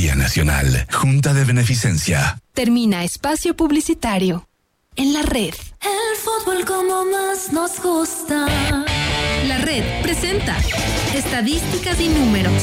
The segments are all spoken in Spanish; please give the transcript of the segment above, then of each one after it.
Lotería Nacional. Junta de Beneficencia. Termina espacio publicitario. En la red. El fútbol como más nos gusta. La red presenta estadísticas y números.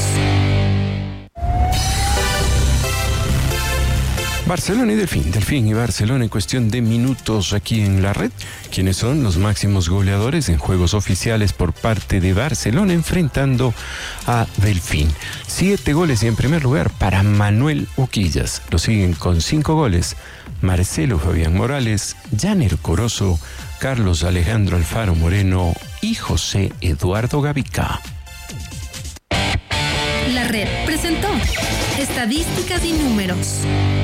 Barcelona y Delfín y Barcelona en cuestión de minutos aquí en la red. ¿Quiénes son los máximos goleadores en juegos oficiales por parte de Barcelona enfrentando a Delfín? 7 goles y en primer lugar para Manuel Uquillas. Lo siguen con 5 goles Marcelo Fabián Morales, Janer Corozo, Carlos Alejandro Alfaro Moreno y José Eduardo Gavica. La red presentó estadísticas y números.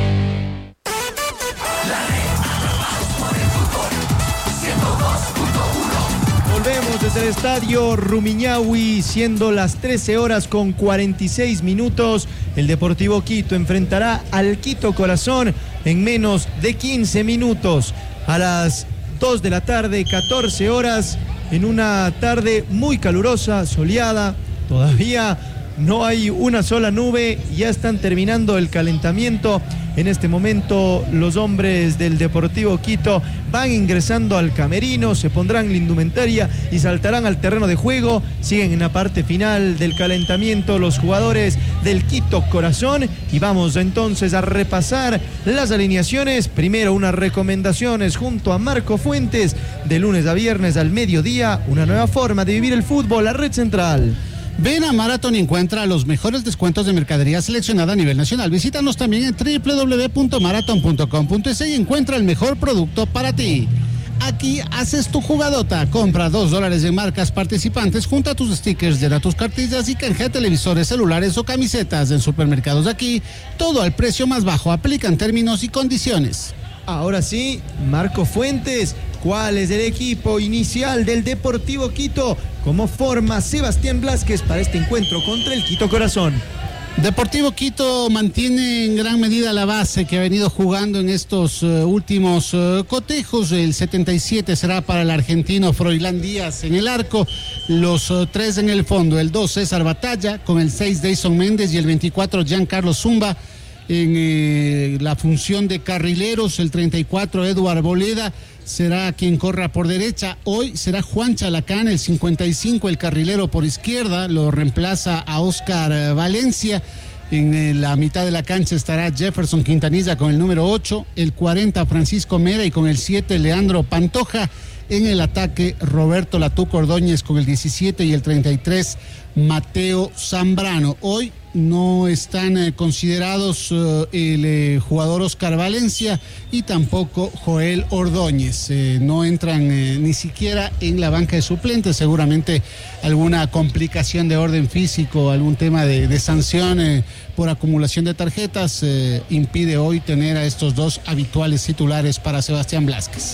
Volvemos desde el estadio Rumiñahui, siendo las 13 horas con 46 minutos. El Deportivo Quito enfrentará al Quito Corazón en menos de 15 minutos. A las 2 de la tarde, 14 horas, en una tarde muy calurosa, soleada. Todavía no hay una sola nube, ya están terminando el calentamiento. En este momento los hombres del Deportivo Quito van ingresando al camerino, se pondrán la indumentaria y saltarán al terreno de juego. Siguen en la parte final del calentamiento los jugadores del Quito Corazón y vamos entonces a repasar las alineaciones. Primero unas recomendaciones junto a Marco Fuentes de lunes a viernes al mediodía, una nueva forma de vivir el fútbol, la red central. Ven a Marathon y encuentra los mejores descuentos de mercadería seleccionada a nivel nacional. Visítanos también en www.marathon.com.es y encuentra el mejor producto para ti. Aquí haces tu jugadota. Compra $2 en marcas participantes, junta tus stickers, llena tus cartillas y canjea televisores, celulares o camisetas. En supermercados de aquí, todo al precio más bajo. Aplican términos y condiciones. Ahora sí, Marco Fuentes, ¿cuál es el equipo inicial del Deportivo Quito? ¿Cómo forma Sebastián Blázquez para este encuentro contra el Quito Corazón? Deportivo Quito mantiene en gran medida la base que ha venido jugando en estos últimos cotejos. El 77 será para el argentino Froilán Díaz en el arco, los 3 en el fondo, el 2 César Batalla, con el 6 Deison Méndez y el 24 Giancarlo Zumba. En la función de carrileros, el 34 Eduard Boleda será quien corra por derecha. Hoy será Juan Chalacán, el 55, el carrilero por izquierda, lo reemplaza a Oscar Valencia. En la mitad de la cancha estará Jefferson Quintanilla con el número 8, el 40 Francisco Mera y con el 7 Leandro Pantoja. En el ataque Roberto Latuco Ordóñez con el 17 y el 33 Mateo Zambrano. Hoy no están considerados el jugador Oscar Valencia y tampoco Joel Ordóñez. No entran ni siquiera en la banca de suplentes. Seguramente alguna complicación de orden físico, algún tema de sanción por acumulación de tarjetas impide hoy tener a estos dos habituales titulares para Sebastián Blázquez.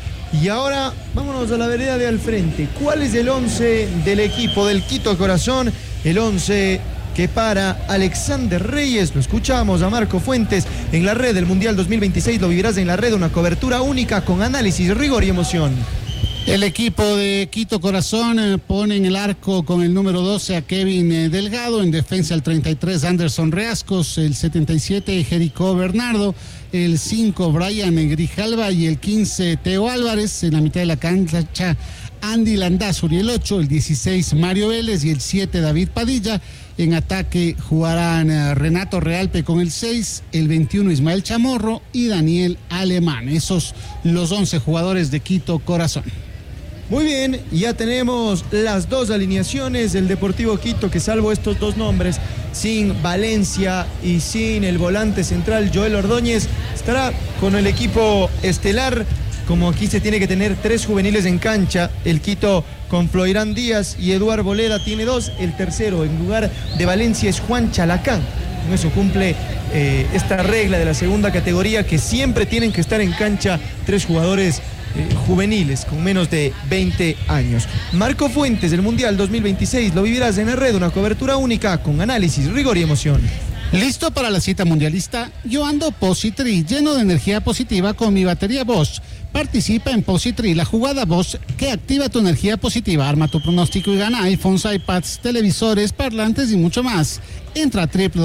Y ahora vámonos a la vereda de al frente. ¿Cuál es el 11 del equipo del Quito Corazón? El 11 que para Alexander Reyes. Lo escuchamos a Marco Fuentes en la red del Mundial 2026. Lo vivirás en la red, una cobertura única con análisis, rigor y emoción. El equipo de Quito Corazón pone en el arco con el número 12 a Kevin Delgado, en defensa el 33 Anderson Reascos, el 77 Jericó Bernardo, el 5 Brian Grijalva y el 15 Teo Álvarez. En la mitad de la cancha Andy Landazuri, el 8, el 16 Mario Vélez y el 7 David Padilla. En ataque jugarán Renato Realpe con el 6, el 21 Ismael Chamorro y Daniel Alemán. Esos los 11 jugadores de Quito Corazón. Muy bien, ya tenemos las dos alineaciones del Deportivo Quito, que salvo estos dos nombres, sin Valencia y sin el volante central Joel Ordóñez, estará con el equipo estelar. Como aquí se tiene que tener 3 juveniles en cancha, el Quito con Floirán Díaz y Eduard Boleda tiene 2, el tercero en lugar de Valencia es Juan Chalacán. Con eso cumple esta regla de la segunda categoría, que siempre tienen que estar en cancha 3 jugadores juveniles con menos de 20 años. Marco Fuentes del Mundial 2026 lo vivirás en la red, una cobertura única con análisis, rigor y emoción. ¿Listo para la cita mundialista? Yo ando Positri, lleno de energía positiva con mi batería Bosch. Participa en Positri, la jugada Bosch que activa tu energía positiva. Arma tu pronóstico y gana iPhones, iPads, televisores, parlantes y mucho más. Entra a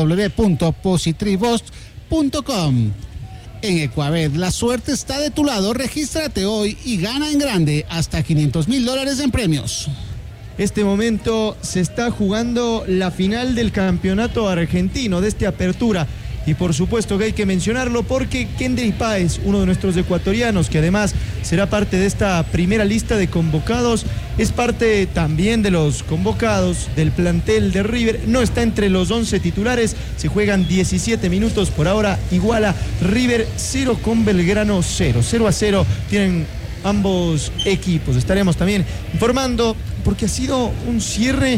www.positribosch.com. En Ecuabet, la suerte está de tu lado. Regístrate hoy y gana en grande hasta $500,000 en premios. Este momento se está jugando la final del campeonato argentino de esta apertura. Y por supuesto que hay que mencionarlo porque Kendry Páez, uno de nuestros ecuatorianos, que además será parte de esta primera lista de convocados, es parte también de los convocados del plantel de River. No está entre los 11 titulares, se juegan 17 minutos. Por ahora iguala River 0 con Belgrano 0. 0-0 tienen ambos equipos. Estaremos también informando porque ha sido un cierre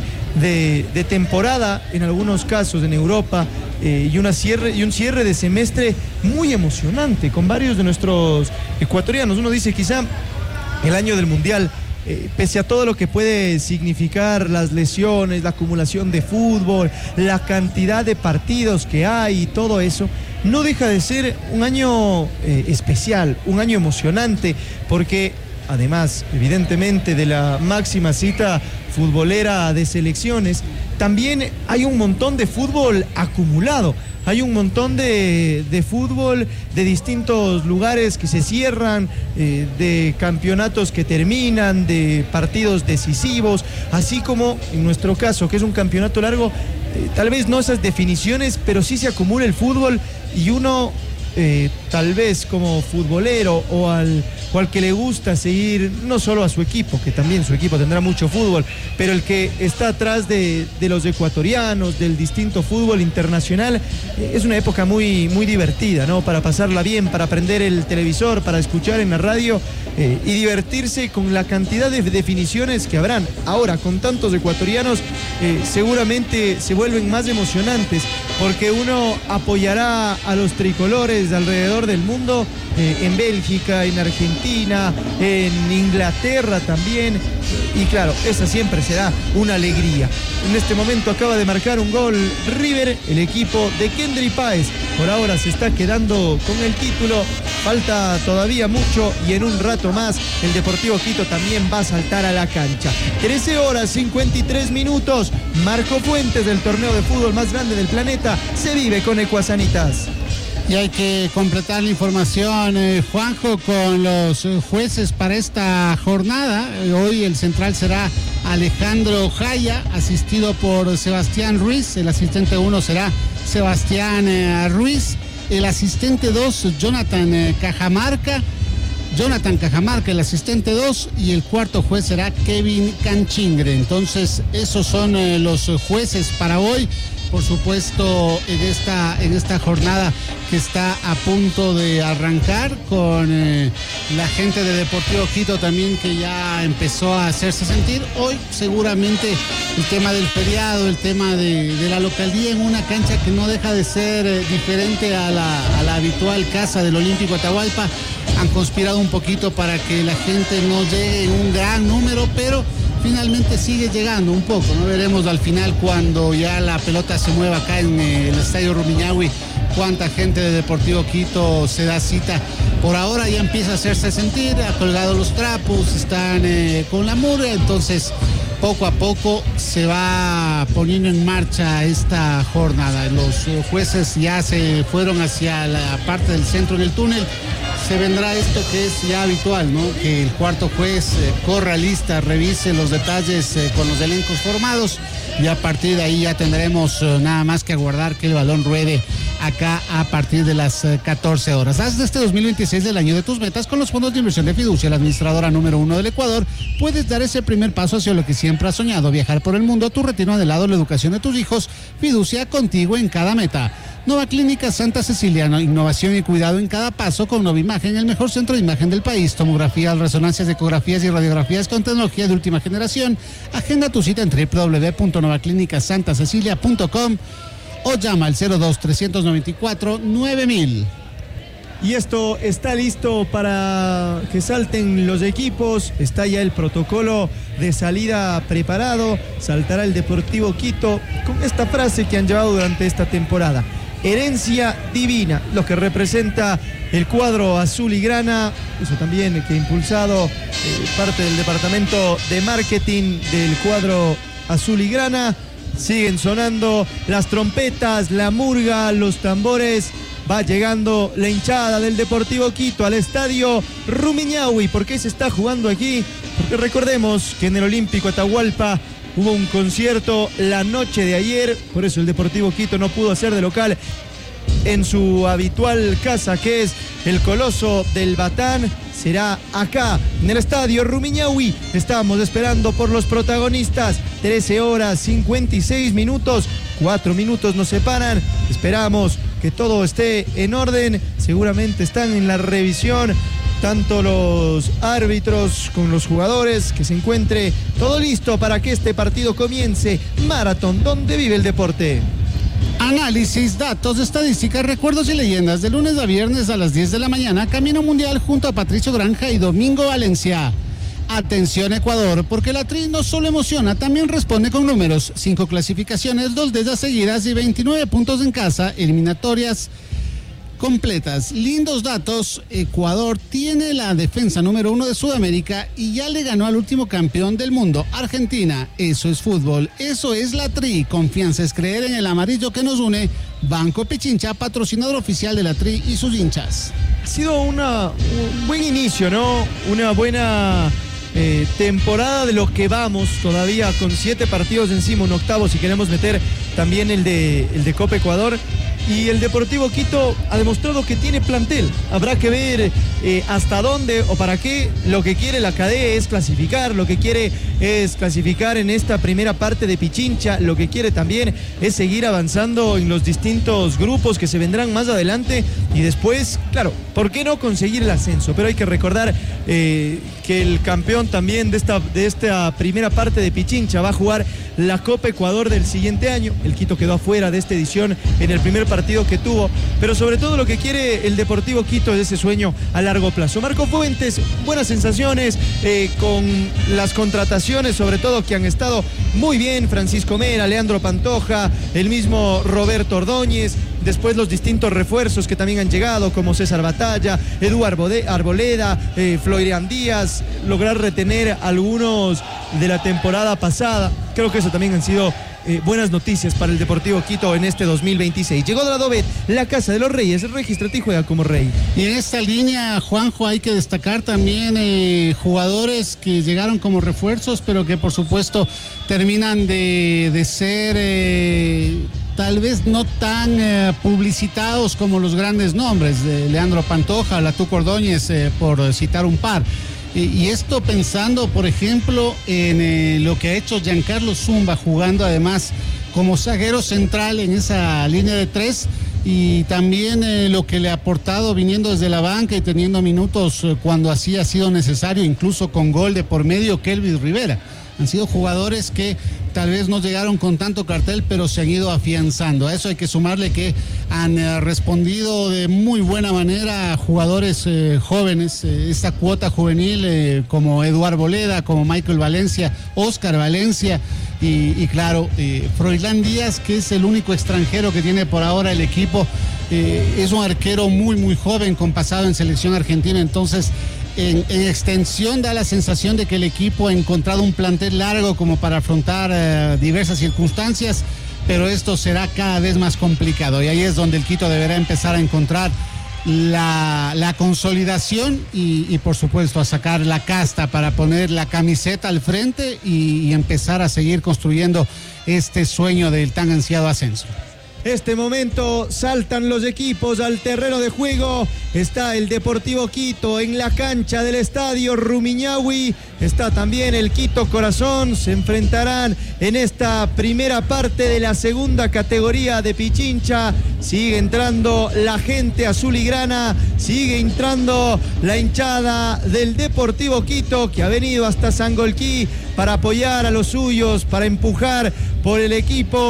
de temporada en algunos casos en Europa y un cierre de semestre muy emocionante con varios de nuestros ecuatorianos. Uno dice quizá el año del Mundial, pese a todo lo que puede significar las lesiones, la acumulación de fútbol, la cantidad de partidos que hay y todo eso, no deja de ser un año especial, un año emocionante, porque además, evidentemente, de la máxima cita futbolera de selecciones, también hay un montón de fútbol acumulado. Hay un montón de fútbol de distintos lugares que se cierran, de campeonatos que terminan, de partidos decisivos, así como en nuestro caso, que es un campeonato largo, tal vez no esas definiciones, pero sí se acumula el fútbol y uno, tal vez como futbolero o al que le gusta seguir no solo a su equipo, que también su equipo tendrá mucho fútbol, pero el que está atrás de los ecuatorianos, del distinto fútbol internacional, es una época muy, muy divertida, ¿no? Para pasarla bien, para prender el televisor, para escuchar en la radio y divertirse con la cantidad de definiciones que habrán. Ahora, con tantos ecuatorianos, seguramente se vuelven más emocionantes, porque uno apoyará a los tricolores de alrededor del mundo, en Bélgica, en Argentina, en Inglaterra también, y claro, esa siempre será una alegría. En este momento acaba de marcar un gol River, el equipo de Kendry Páez. Por ahora se está quedando con el título, falta todavía mucho y en un rato más el Deportivo Quito también va a saltar a la cancha. 13:53, Marco Fuentes, del torneo de fútbol más grande del planeta, se vive con Ecuasanitas. Y hay que completar la información, Juanjo, con los jueces para esta jornada. Hoy el central será Alejandro Jaya, asistido por Sebastián Ruiz. El asistente 1 será Sebastián Ruiz. El asistente 2, Jonathan Cajamarca, el asistente 2, y el cuarto juez será Kevin Canchingre. Entonces, esos son los jueces para hoy. Por supuesto, en esta jornada que está a punto de arrancar, con la gente de Deportivo Quito también, que ya empezó a hacerse sentir. Hoy seguramente el tema del feriado, el tema de la localía en una cancha que no deja de ser diferente a la habitual casa del Olímpico Atahualpa, han conspirado un poquito para que la gente no llegue en un gran número, pero finalmente sigue llegando un poco, ¿no? Veremos al final, cuando ya la pelota se mueva acá en el estadio Rumiñahui, cuánta gente de Deportivo Quito se da cita. Por ahora ya empieza a hacerse sentir, ha colgado los trapos, están con la murga, entonces poco a poco se va poniendo en marcha esta jornada. Los jueces ya se fueron hacia la parte del centro en el túnel. Se vendrá esto que es ya habitual, ¿no? Que el cuarto juez corra lista, revise los detalles con los elencos formados, y a partir de ahí ya tendremos nada más que aguardar que el balón ruede acá a partir de las 14 horas. Haz de este 2026 el año de tus metas con los fondos de inversión de Fiducia, la administradora número 1 del Ecuador. Puedes dar ese primer paso hacia lo que siempre has soñado: viajar por el mundo, tu retiro anhelado, la educación de tus hijos. Fiducia, contigo en cada meta. Nova Clínica Santa Cecilia, innovación y cuidado en cada paso con Nova Imagen, el mejor centro de imagen del país. Tomografías, resonancias, ecografías y radiografías con tecnología de última generación. Agenda tu cita en www.novaclinicasantascecilia.com o llama al 02-394-9000. Y esto está listo para que salten los equipos. Está ya el protocolo de salida preparado. Saltará el Deportivo Quito con esta frase que han llevado durante esta temporada: herencia divina, lo que representa el cuadro azul y grana. Eso también que ha impulsado parte del departamento de marketing del cuadro azul y grana. Siguen sonando las trompetas, la murga, los tambores. Va llegando la hinchada del Deportivo Quito al estadio Rumiñahui. ¿Por qué se está jugando aquí? Porque recordemos que en el Olímpico Atahualpa hubo un concierto la noche de ayer. Por eso el Deportivo Quito no pudo hacer de local en su habitual casa, que es el Coloso del Batán. Será acá en el estadio Rumiñahui. Estamos esperando por los protagonistas. 13 horas 56 minutos. 4 minutos nos separan. Esperamos que todo esté en orden. Seguramente están en la revisión tanto los árbitros con los jugadores, que se encuentre todo listo para que este partido comience. Maratón, donde vive el deporte. Análisis, datos, estadísticas, recuerdos y leyendas de lunes a viernes a las 10 de la mañana. Camino Mundial junto a Patricio Granja y Domingo Valencia. Atención Ecuador, porque la Tri no solo emociona, también responde con números. 5 clasificaciones, 2 de ellas seguidas y 29 puntos en casa, eliminatorias completas. Lindos datos. Ecuador tiene la defensa número 1 de Sudamérica y ya le ganó al último campeón del mundo, Argentina. Eso es fútbol, eso es la Tri. Confianza es creer en el amarillo que nos une. Banco Pichincha, patrocinador oficial de la Tri y sus hinchas. Ha sido un buen inicio, ¿no? Una buena temporada de lo que vamos todavía, con 7 partidos encima, un octavo si queremos meter también el de Copa Ecuador. Y el Deportivo Quito ha demostrado que tiene plantel. Habrá que ver hasta dónde o para qué. Lo que quiere la CADE es clasificar, lo que quiere es clasificar en esta primera parte de Pichincha, lo que quiere también es seguir avanzando en los distintos grupos que se vendrán más adelante y después, claro, ¿por qué no conseguir el ascenso? Pero hay que recordar que el campeón también de esta primera parte de Pichincha va a jugar la Copa Ecuador del siguiente año. El Quito quedó afuera de esta edición en el primer partido que tuvo, pero sobre todo lo que quiere el Deportivo Quito es ese sueño a largo plazo. Marco Fuentes, buenas sensaciones con las contrataciones, sobre todo que han estado muy bien. Francisco Mera, Leandro Pantoja, el mismo Roberto Ordóñez. Después los distintos refuerzos que también han llegado, como César Batalla, Eduardo Arboleda, Florian Díaz, lograr retener algunos de la temporada pasada. Creo que eso también han sido buenas noticias para el Deportivo Quito en este 2026. Llegó Dradovet, la casa de los reyes, regístrate y juega como rey. Y en esta línea, Juanjo, hay que destacar también jugadores que llegaron como refuerzos, pero que por supuesto terminan de ser tal vez no tan publicitados como los grandes nombres de Leandro Pantoja, Latuco Ordóñez, por citar un par. Y esto pensando, por ejemplo, en lo que ha hecho Giancarlo Zumba, jugando además como zaguero central en esa línea de 3, y también lo que le ha aportado viniendo desde la banca y teniendo minutos cuando así ha sido necesario, incluso con gol de por medio, Kelvis Rivera. Han sido jugadores que tal vez no llegaron con tanto cartel, pero se han ido afianzando. A eso hay que sumarle que han respondido de muy buena manera a jugadores jóvenes, esta cuota juvenil, como Eduardo Arboleda, como Michael Valencia, Oscar Valencia y claro, Froilán Díaz, que es el único extranjero que tiene por ahora el equipo. Es un arquero muy, muy joven con pasado en selección argentina, entonces en extensión da la sensación de que el equipo ha encontrado un plantel largo como para afrontar diversas circunstancias, pero esto será cada vez más complicado y ahí es donde el Quito deberá empezar a encontrar la consolidación y por supuesto a sacar la casta para poner la camiseta al frente y empezar a seguir construyendo este sueño del tan ansiado ascenso. Este momento saltan los equipos al terreno de juego. Está el Deportivo Quito en la cancha del estadio Rumiñahui. Está también el Quito Corazón. Se enfrentarán en esta primera parte de la segunda categoría de Pichincha. Sigue entrando la gente azul y grana. Sigue entrando la hinchada del Deportivo Quito, que ha venido hasta Sangolquí para apoyar a los suyos, para empujar por el equipo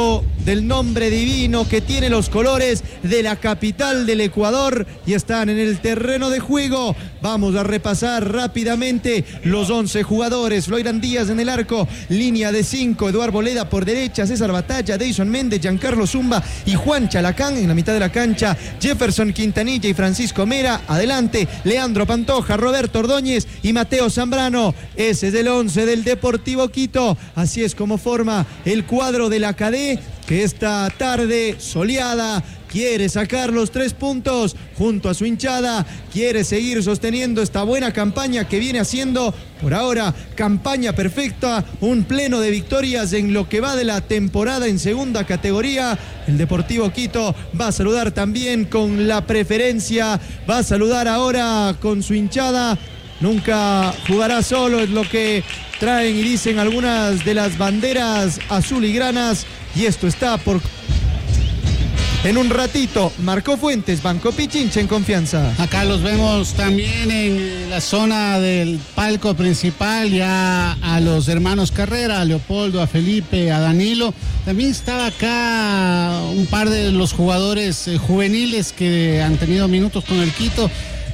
del nombre divino que tiene los colores de la capital del Ecuador y están en el terreno de juego. Vamos a repasar rápidamente los 11 jugadores. Floirán Díaz en el arco, línea de 5, Eduardo Arboleda por derecha, César Batalla, Deison Méndez, Giancarlo Zumba y Juan Chalacán. En la mitad de la cancha, Jefferson Quintanilla y Francisco Mera. Adelante, Leandro Pantoja, Roberto Ordóñez y Mateo Zambrano. Ese es el 11 del Deportivo Quito. Así es como forma el cuadro de la Cadé, que esta tarde soleada quiere sacar los 3 puntos junto a su hinchada, quiere seguir sosteniendo esta buena campaña que viene haciendo por ahora, campaña perfecta, un pleno de victorias en lo que va de la temporada en segunda categoría. El Deportivo Quito va a saludar también con la preferencia, va a saludar ahora con su hinchada. Nunca jugará solo, es lo que traen y dicen algunas de las banderas azuligranas, y esto está por... En un ratito, Marco Fuentes, Banco Pichincha en confianza. Acá los vemos también en la zona del palco principal, ya a los hermanos Carrera, a Leopoldo, a Felipe, a Danilo. También estaba acá un par de los jugadores juveniles que han tenido minutos con el Quito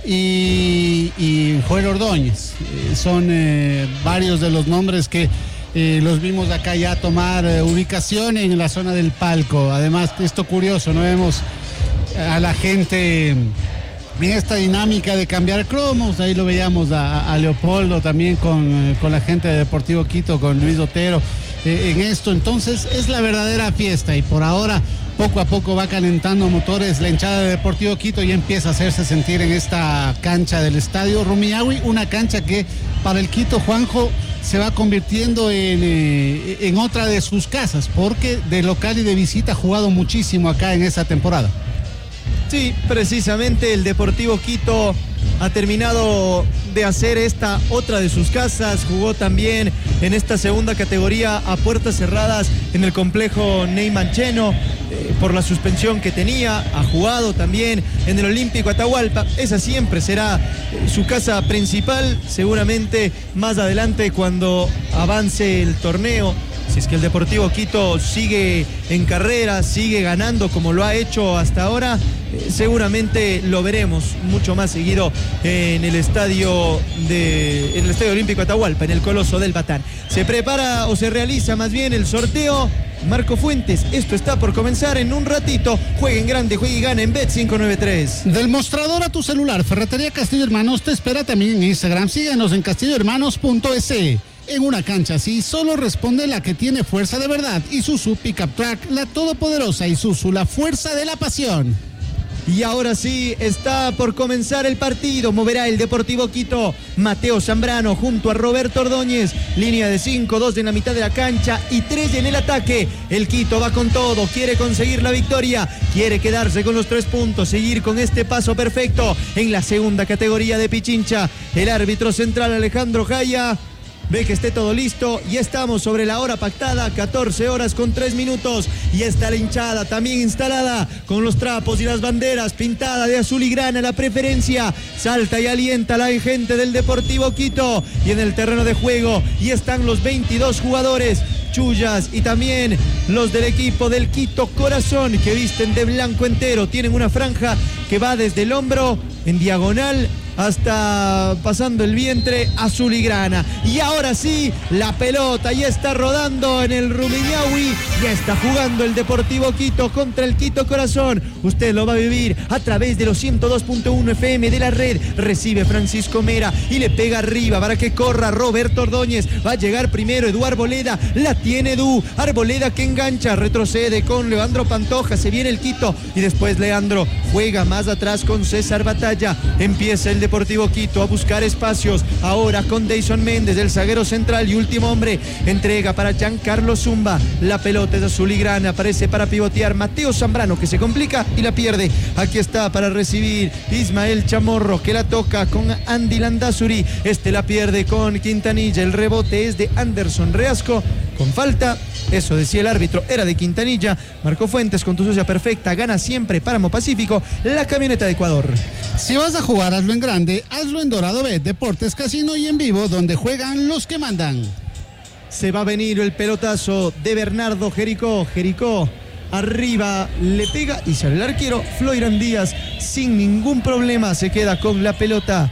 y Joel Ordóñez. Son varios de los nombres que los vimos acá ya tomar ubicación en la zona del palco. Además, esto curioso, no vemos a la gente en esta dinámica de cambiar cromos. Ahí lo veíamos a Leopoldo también con la gente de Deportivo Quito, con Luis Otero en esto. Entonces es la verdadera fiesta y por ahora poco a poco va calentando motores la hinchada de Deportivo Quito y empieza a hacerse sentir en esta cancha del estadio Rumiñahui, una cancha que para el Quito, Juanjo, se va convirtiendo en otra de sus casas, porque de local y de visita ha jugado muchísimo acá en esta temporada. Sí, precisamente el Deportivo Quito ha terminado de hacer esta otra de sus casas. Jugó también en esta segunda categoría a puertas cerradas en el complejo Neyman Cheno por la suspensión que tenía. Ha jugado también en el Olímpico Atahualpa. Esa siempre será su casa principal, seguramente más adelante cuando avance el torneo. Si es que el Deportivo Quito sigue en carrera, sigue ganando como lo ha hecho hasta ahora, seguramente lo veremos mucho más seguido en el estadio Olímpico Atahualpa, en el Coloso del Batán. Se prepara o se realiza más bien el sorteo. Marco Fuentes, esto está por comenzar en un ratito. Jueguen grande, juegue y gana en Bet593. Del mostrador a tu celular, Ferretería Castillo Hermanos te espera también en Instagram. Síganos en castillohermanos.es. En una cancha así, solo responde la que tiene fuerza de verdad. Isuzu Pickup Track, la todopoderosa Isuzu, la fuerza de la pasión. Y ahora sí, está por comenzar el partido. Moverá el Deportivo Quito. Mateo Zambrano junto a Roberto Ordóñez. Línea de 5, 2 en la mitad de la cancha y 3 en el ataque. El Quito va con todo, quiere conseguir la victoria, quiere quedarse con los 3 puntos, seguir con este paso perfecto en la segunda categoría de Pichincha. El árbitro central Alejandro Jaya ve que esté todo listo y estamos sobre la hora pactada, 14 horas con 3 minutos, y está la hinchada también instalada con los trapos y las banderas pintada de azul y grana. La preferencia salta y alienta a la gente del Deportivo Quito y en el terreno de juego y están los 22 jugadores chullas y también los del equipo del Quito Corazón, que visten de blanco entero, tienen una franja que va desde el hombro en diagonal hasta pasando el vientre, azul y grana. Y ahora sí, la pelota ya está rodando en el Rumiñahui, ya está jugando el Deportivo Quito contra el Quito Corazón. Usted lo va a vivir a través de los 102.1 FM de la red. Recibe Francisco Mera y le pega arriba para que corra Roberto Ordóñez. Va a llegar primero Eduardo Arboleda, la tiene Edu, Arboleda que engancha, retrocede con Leandro Pantoja, se viene el Quito y después Leandro juega más atrás con César Batalla. Empieza el Deportivo Quito a buscar espacios, ahora con Deison Méndez, el zaguero central y último hombre, entrega para Giancarlo Zumba, la pelota es azul y grana, aparece para pivotear Mateo Zambrano, que se complica y la pierde. Aquí está para recibir Ismael Chamorro, que la toca con Andy Landazuri, la pierde con Quintanilla, el rebote es de Anderson Reasco, con falta, eso decía el árbitro, era de Quintanilla. Marco Fuentes con tu socia perfecta, gana siempre Páramo Pacífico, la camioneta de Ecuador. Si vas a jugar, hazlo en grande, hazlo en Dorado Bet, Deportes, Casino y en vivo, donde juegan los que mandan. Se va a venir el pelotazo de Bernardo Jericó. Jericó arriba, le pega y sale el arquero. Floirán Díaz sin ningún problema se queda con la pelota.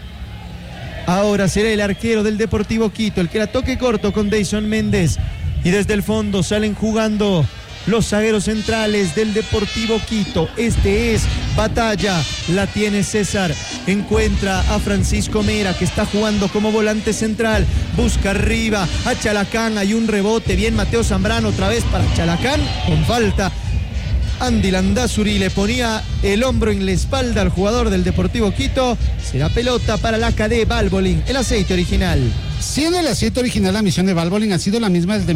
Ahora será el arquero del Deportivo Quito el que la toque corto con Deison Méndez. Y desde el fondo salen jugando los zagueros centrales del Deportivo Quito. Este es Batalla, la tiene César. Encuentra a Francisco Mera que está jugando como volante central. Busca arriba a Chalacán, hay un rebote. Bien Mateo Zambrano otra vez para Chalacán con falta. Andy Landázuri le ponía el hombro en la espalda al jugador del Deportivo Quito. Será pelota para la KD Valvoline, el aceite original. Siendo el aceite original, la misión de Valvoline ha sido la misma desde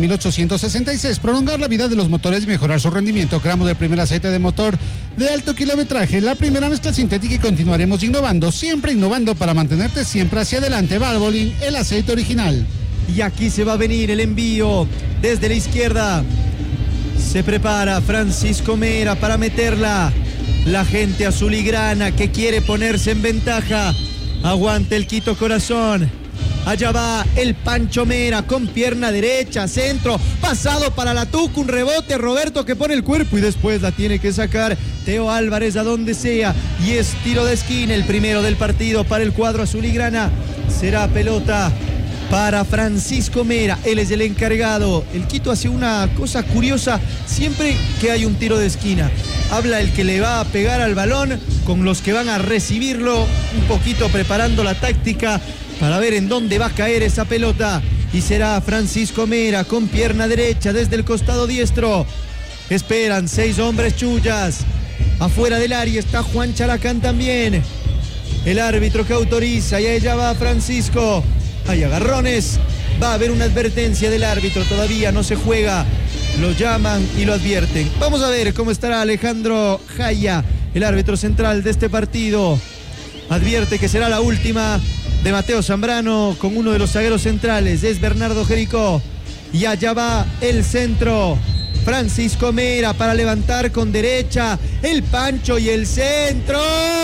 1866, prolongar la vida de los motores y mejorar su rendimiento. Creamos el primer aceite de motor de alto kilometraje, la primera mezcla sintética y continuaremos innovando, siempre innovando para mantenerte siempre hacia adelante. Valvoline, el aceite original. Y aquí se va a venir el envío desde la izquierda. Se prepara Francisco Mera para meterla. La gente azuligrana que quiere ponerse en ventaja. Aguante el Quito Corazón. Allá va el Pancho Mera con pierna derecha, centro, pasado para la Tuca, un rebote, Roberto que pone el cuerpo y después la tiene que sacar Teo Álvarez a donde sea. Y es tiro de esquina, el primero del partido para el cuadro azuligrana. Será pelota para Francisco Mera, él es el encargado. El Quito hace una cosa curiosa siempre que hay un tiro de esquina. Habla el que le va a pegar al balón con los que van a recibirlo, un poquito preparando la táctica para ver en dónde va a caer esa pelota. Y será Francisco Mera con pierna derecha desde el costado diestro. Esperan 6 hombres chullas. Afuera del área está Juan Chalacán también. El árbitro que autoriza y allá va Francisco. Hay agarrones, va a haber una advertencia del árbitro, todavía no se juega, lo llaman y lo advierten. Vamos a ver cómo estará Alejandro Jaya, el árbitro central de este partido. Advierte que será la última de Mateo Zambrano con uno de los zagueros centrales, es Bernardo Jericó. Y allá va el centro. Francisco Mera para levantar con derecha, el Pancho y el centro,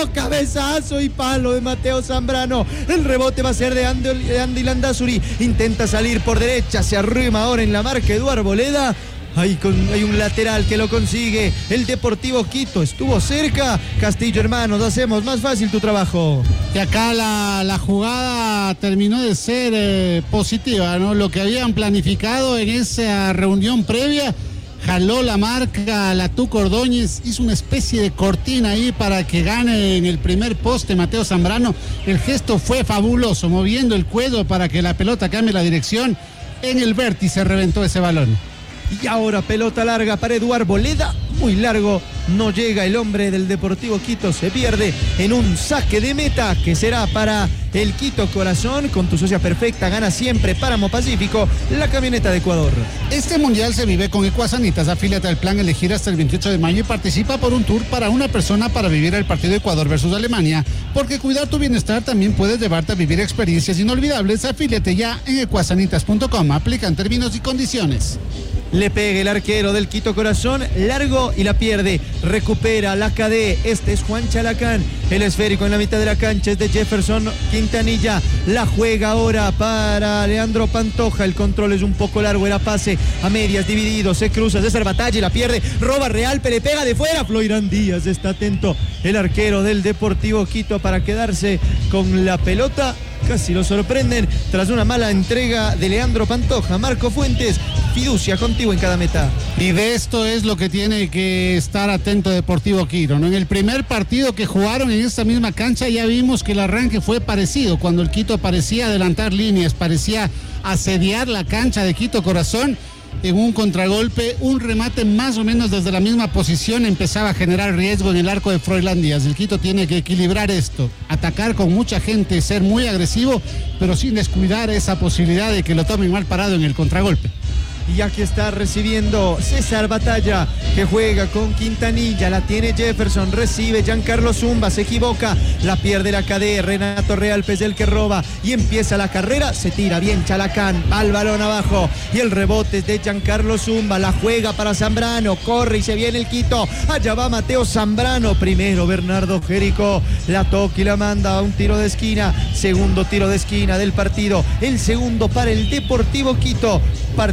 cabezazo y palo de Mateo Zambrano. El rebote va a ser de Andy Landázuri, intenta salir por derecha, se arrima ahora en la marca Eduardo Arboleda. Hay un lateral que lo consigue el Deportivo Quito, estuvo cerca. Castillo, hermanos, hacemos más fácil tu trabajo. Y acá la jugada terminó de ser positiva, ¿no? Lo que habían planificado en esa reunión previa. Jaló la marca la Tuca Ordóñez, hizo una especie de cortina ahí para que gane en el primer poste Mateo Zambrano. El gesto fue fabuloso, moviendo el cuello para que la pelota cambie la dirección. En el vértice reventó ese balón. Y ahora pelota larga para Eduardo Arboleda, muy largo, no llega el hombre del Deportivo Quito, se pierde en un saque de meta que será para el Quito Corazón. Con tu socia perfecta gana siempre Páramo Pacífico, la camioneta de Ecuador. Este mundial se vive con Ecuasanitas, afíliate al plan Elegir hasta el 28 de mayo y participa por un tour para una persona para vivir el partido Ecuador versus Alemania, porque cuidar tu bienestar también puede llevarte a vivir experiencias inolvidables. Afíliate ya en ecuasanitas.com, aplican términos y condiciones. Le pega el arquero del Quito Corazón, largo y la pierde. Recupera la KD, este es Juan Chalacán. El esférico en la mitad de la cancha es de Jefferson Quintanilla. La juega ahora para Leandro Pantoja. El control es un poco largo, era pase a medias, dividido. Se cruza César Batalla y la pierde. Roba Realpe, le pega de fuera. Floirán Díaz está atento. El arquero del Deportivo Quito para quedarse con la pelota. Casi lo sorprenden tras una mala entrega de Leandro Pantoja. Marco Fuentes, fiducia contigo en cada meta. Y de esto es lo que tiene que estar atento Deportivo Quito, ¿no? En el primer partido que jugaron en esta misma cancha ya vimos que el arranque fue parecido, cuando el Quito parecía adelantar líneas, parecía asediar la cancha de Quito Corazón. En un contragolpe, un remate más o menos desde la misma posición empezaba a generar riesgo en el arco de Froilán Díaz. El Quito tiene que equilibrar esto, atacar con mucha gente, ser muy agresivo, pero sin descuidar esa posibilidad de que lo tomen mal parado en el contragolpe. Y aquí está recibiendo César Batalla, que juega con Quintanilla, la tiene Jefferson, recibe Giancarlo Zumba, se equivoca, la pierde la KD, Renato Realpe es el que roba y empieza la carrera, se tira bien Chalacán, va el balón abajo y el rebote es de Giancarlo Zumba, la juega para Zambrano, corre y se viene el Quito, allá va Mateo Zambrano, primero Bernardo Jericó, la toca y la manda a un tiro de esquina, segundo tiro de esquina del partido, el segundo para el Deportivo Quito. Participa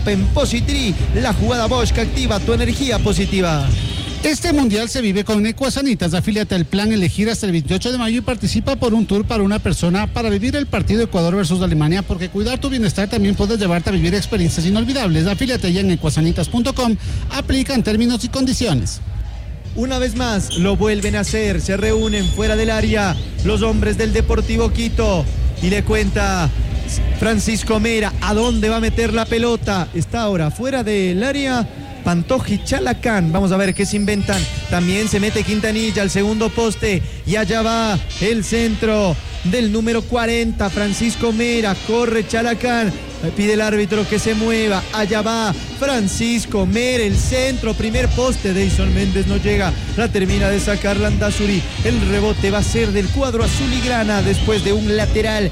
Open Positri, la jugada Bosch que activa tu energía positiva. Este mundial se vive con Ecuasanitas. Afíliate al plan Elegir hasta el 28 de mayo y participa por un tour para una persona para vivir el partido Ecuador versus Alemania, porque cuidar tu bienestar también puede llevarte a vivir experiencias inolvidables. Afíliate ya en ecuasanitas.com. Aplican términos y condiciones. Una vez más lo vuelven a hacer, se reúnen fuera del área los hombres del Deportivo Quito y le cuenta Francisco Mera a dónde va a meter la pelota. Está ahora fuera del área Pantoja y Chalacán. Vamos a ver qué se inventan. También se mete Quintanilla al segundo poste y allá va el centro del número 40, Francisco Mera. Corre Chalacán, pide el árbitro que se mueva. Allá va Francisco Mera, el centro, primer poste. Deison Méndez no llega, la termina de sacar Landázuri. El rebote va a ser del cuadro azul y grana después de un lateral.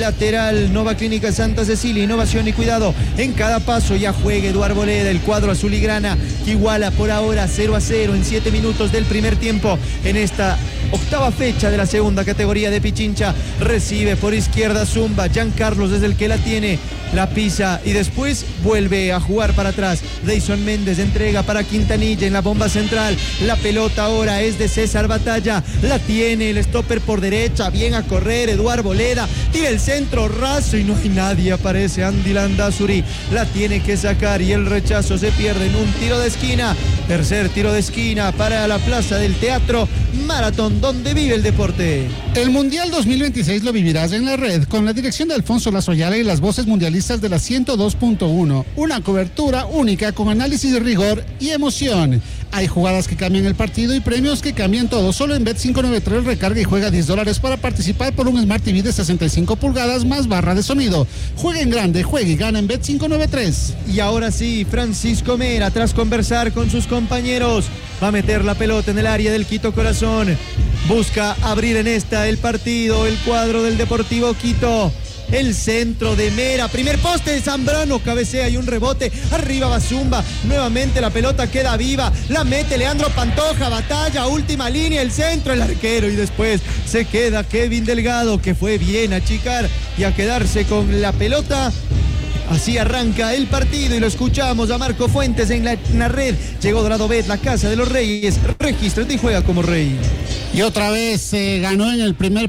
Nova Clínica Santa Cecilia, innovación y cuidado en cada paso. Ya juega Eduardo Boleda, el cuadro azul y grana que iguala por ahora 0-0 en 7 minutos del primer tiempo en esta octava fecha de la segunda categoría de Pichincha. Recibe por izquierda Zumba, Jean Carlos es el que la tiene, la pisa y después vuelve a jugar para atrás. Deison Méndez entrega para Quintanilla en la bomba central. La pelota ahora es de César Batalla, la tiene el stopper por derecha, bien a correr Eduardo Boleda, tira el centro raso y no hay nadie, aparece Andy Landázuri, la tiene que sacar y el rechazo se pierde en un tiro de esquina. Tercer tiro de esquina para la Plaza del Teatro Maratón, donde vive el deporte. El Mundial 2026 lo vivirás en la red con la dirección de Alfonso Lazo Ayala y las voces mundialistas de la 102.1. Una cobertura única con análisis de rigor y emoción. Hay jugadas que cambian el partido y premios que cambian todo. Solo en Bet593 recarga y juega $10 para participar por un Smart TV de 65 pulgadas más barra de sonido. Juega en grande, juega y gana en Bet593. Y ahora sí, Francisco Mera, tras conversar con sus compañeros, va a meter la pelota en el área del Quito Corazón. Busca abrir en esta el partido, el cuadro del Deportivo Quito. El centro de Mera, primer poste de Zambrano, cabecea y un rebote, arriba va Zumba, nuevamente la pelota queda viva, la mete Leandro Pantoja, Batalla, última línea, el centro, el arquero y después se queda Kevin Delgado, que fue bien a achicar y a quedarse con la pelota. Así arranca el partido y lo escuchamos a Marco Fuentes en la red. Llegó Dorado Bet, la casa de los reyes. Regístrate y juega como rey. Y otra vez ganó en el primer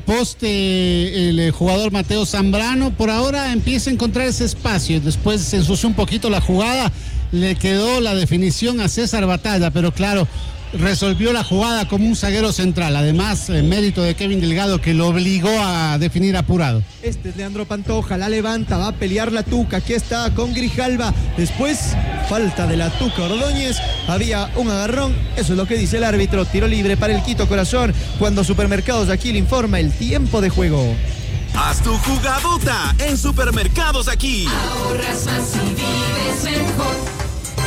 poste el jugador Mateo Zambrano. Por ahora empieza a encontrar ese espacio. Después se ensució un poquito la jugada. Le quedó la definición a César Batalla, pero claro, resolvió la jugada como un zaguero central. Además, mérito de Kevin Delgado, que lo obligó a definir apurado. Este es Leandro Pantoja, la levanta, va a pelear la Tuca. Aquí está con Grijalva. Después, falta de la Tuca Ordóñez. Había un agarrón, eso es lo que dice el árbitro. Tiro libre para el Quito Corazón. Cuando Supermercados aquí le informa el tiempo de juego. Haz tu jugadota en Supermercados Aquí. Ahorras más y vives mejor.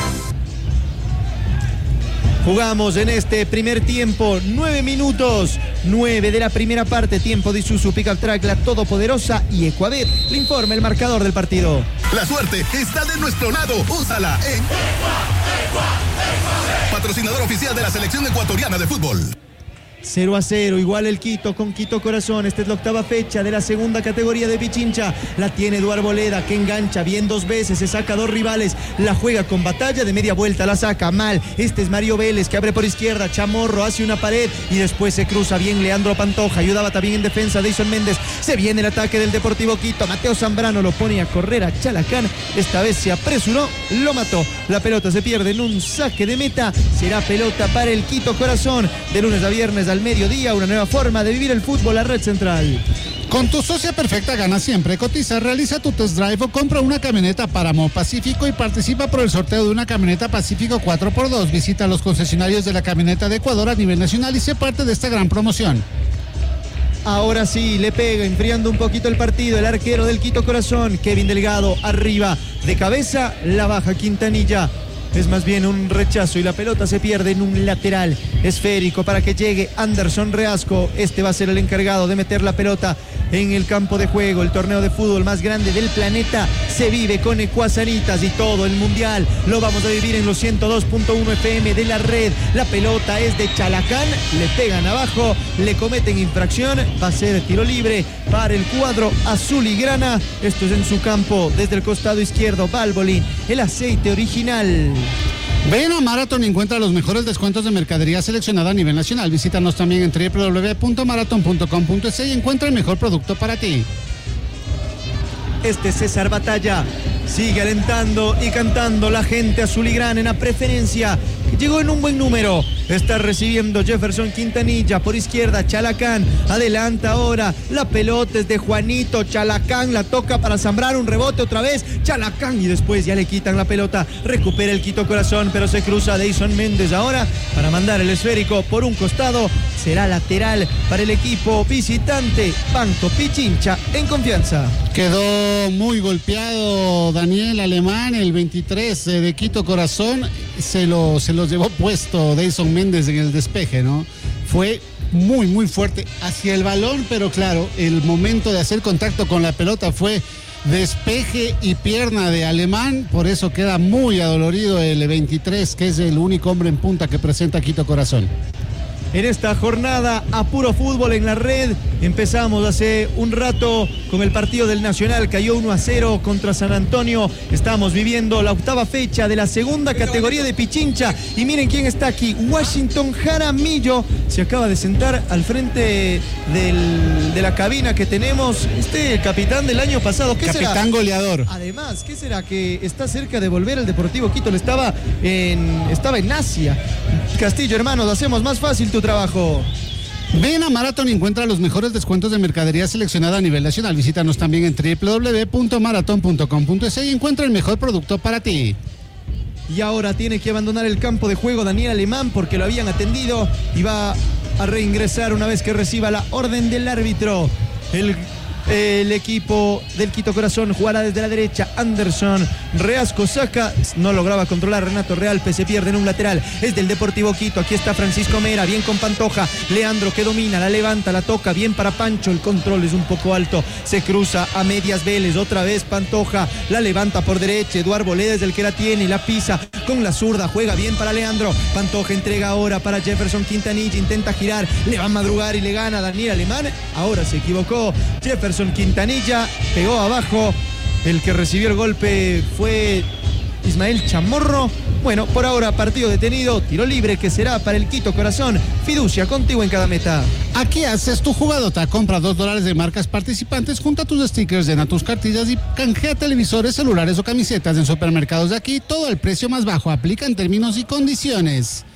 Jugamos en este primer tiempo, 9 minutos, 9 de la primera parte, tiempo de Isuzu Pickup Track, la todopoderosa y Ecuabet. Le informa el marcador del partido. La suerte está de nuestro lado. Úsala en patrocinador oficial de la selección ecuatoriana de fútbol. 0-0, igual el Quito con Quito Corazón. Esta es la octava fecha de la segunda categoría de Pichincha. La tiene Eduardo Boleda, que engancha bien 2 veces, se saca 2 rivales, la juega con Batalla, de media vuelta la saca mal. Este es Mario Vélez, que abre por izquierda, Chamorro hace una pared y después se cruza bien Leandro Pantoja, ayudaba también en defensa Deison Méndez. Se viene el ataque del Deportivo Quito, Mateo Zambrano lo pone a correr a Chalacán, esta vez se apresuró, lo mató. La pelota se pierde en un saque de meta, será pelota para el Quito Corazón. De lunes a viernes al mediodía, una nueva forma de vivir el fútbol, la Red Central. Con tu socia perfecta gana siempre. Cotiza, realiza tu test drive o compra una camioneta Páramo Pacífico y participa por el sorteo de una camioneta Pacífico 4x2. Visita los concesionarios de la camioneta de Ecuador a nivel nacional y sé parte de esta gran promoción. Ahora sí, le pega, enfriando un poquito el partido, el arquero del Quito Corazón, Kevin Delgado, arriba, de cabeza, la baja Quintanilla. Es más bien un rechazo y la pelota se pierde en un lateral esférico para que llegue Anderson Reasco. Este va a ser el encargado de meter la pelota en el campo de juego. El torneo de fútbol más grande del planeta se vive con Ecuasanitas y todo el mundial lo vamos a vivir en los 102.1 FM de la red. La pelota es de Chalacán, le pegan abajo, le cometen infracción, va a ser tiro libre para el cuadro azul y grana. Esto es en su campo, desde el costado izquierdo. Valvoline, el aceite original. Ven a Marathon y encuentra los mejores descuentos de mercadería seleccionada a nivel nacional. Visítanos también en www.marathon.com.es y encuentra el mejor producto para ti. Este César Batalla sigue alentando y cantando la gente azul y grana en la preferencia. Llegó en un buen número. Está recibiendo Jefferson Quintanilla por izquierda. Chalacán adelanta ahora. La pelota es de Juanito. Chalacán la toca para Zambrano. Un rebote otra vez. Chalacán y después ya le quitan la pelota. Recupera el Quito Corazón, pero se cruza Deison Méndez ahora para mandar el esférico por un costado. Será lateral para el equipo visitante. Banco Pichincha en confianza. Quedó muy golpeado Daniel Alemán, el 23 de Quito Corazón. Se los llevó puesto Deison Méndez en el despeje, ¿no? Fue muy, muy fuerte hacia el balón, pero claro, el momento de hacer contacto con la pelota fue despeje y pierna de Alemán. Por eso queda muy adolorido el 23, que es el único hombre en punta que presenta Quito Corazón. En esta jornada a puro fútbol en la red, empezamos hace un rato con el partido del Nacional, cayó 1-0 contra San Antonio. Estamos viviendo la octava fecha de la segunda categoría de Pichincha y miren quién está aquí. Washington Jaramillo se acaba de sentar al frente de la cabina que tenemos. El capitán del año pasado. ¿Qué capitán será? Goleador. Además, ¿qué será? Que está cerca de volver al Deportivo Quito. Estaba en Asia. Castillo, hermanos, hacemos más fácil tu trabajo. Ven a Marathon y encuentra los mejores descuentos de mercadería seleccionada a nivel nacional. Visítanos también en www.marathon.com.es y encuentra el mejor producto para ti. Y ahora tiene que abandonar el campo de juego Daniel Alemán porque lo habían atendido y va a reingresar una vez que reciba la orden del árbitro. El equipo del Quito Corazón jugará desde la derecha. Anderson Reasco saca, no lograba controlar Renato Realpe, se pierde en un lateral, es del Deportivo Quito. Aquí está Francisco Mera, bien con Pantoja. Leandro que domina, la levanta, la toca, bien para Pancho, el control es un poco alto, se cruza a medias Vélez, otra vez Pantoja, la levanta por derecha, Eduardo Boleda es el que la tiene y la pisa con la zurda, juega bien para Leandro. Pantoja entrega ahora para Jefferson Quintanilla, intenta girar, le va a madrugar y le gana Daniel Alemán. Ahora se equivocó Jefferson Quintanilla, pegó abajo. El que recibió el golpe fue Ismael Chamorro. Bueno, por ahora partido detenido, tiro libre que será para el Quito Corazón. Fiducia contigo en cada meta. Aquí haces tu jugadota, compra $2 de marcas participantes, junta tus stickers, llena tus cartillas y canjea televisores, celulares o camisetas en supermercados de aquí. Todo el precio más bajo, aplica en términos y condiciones.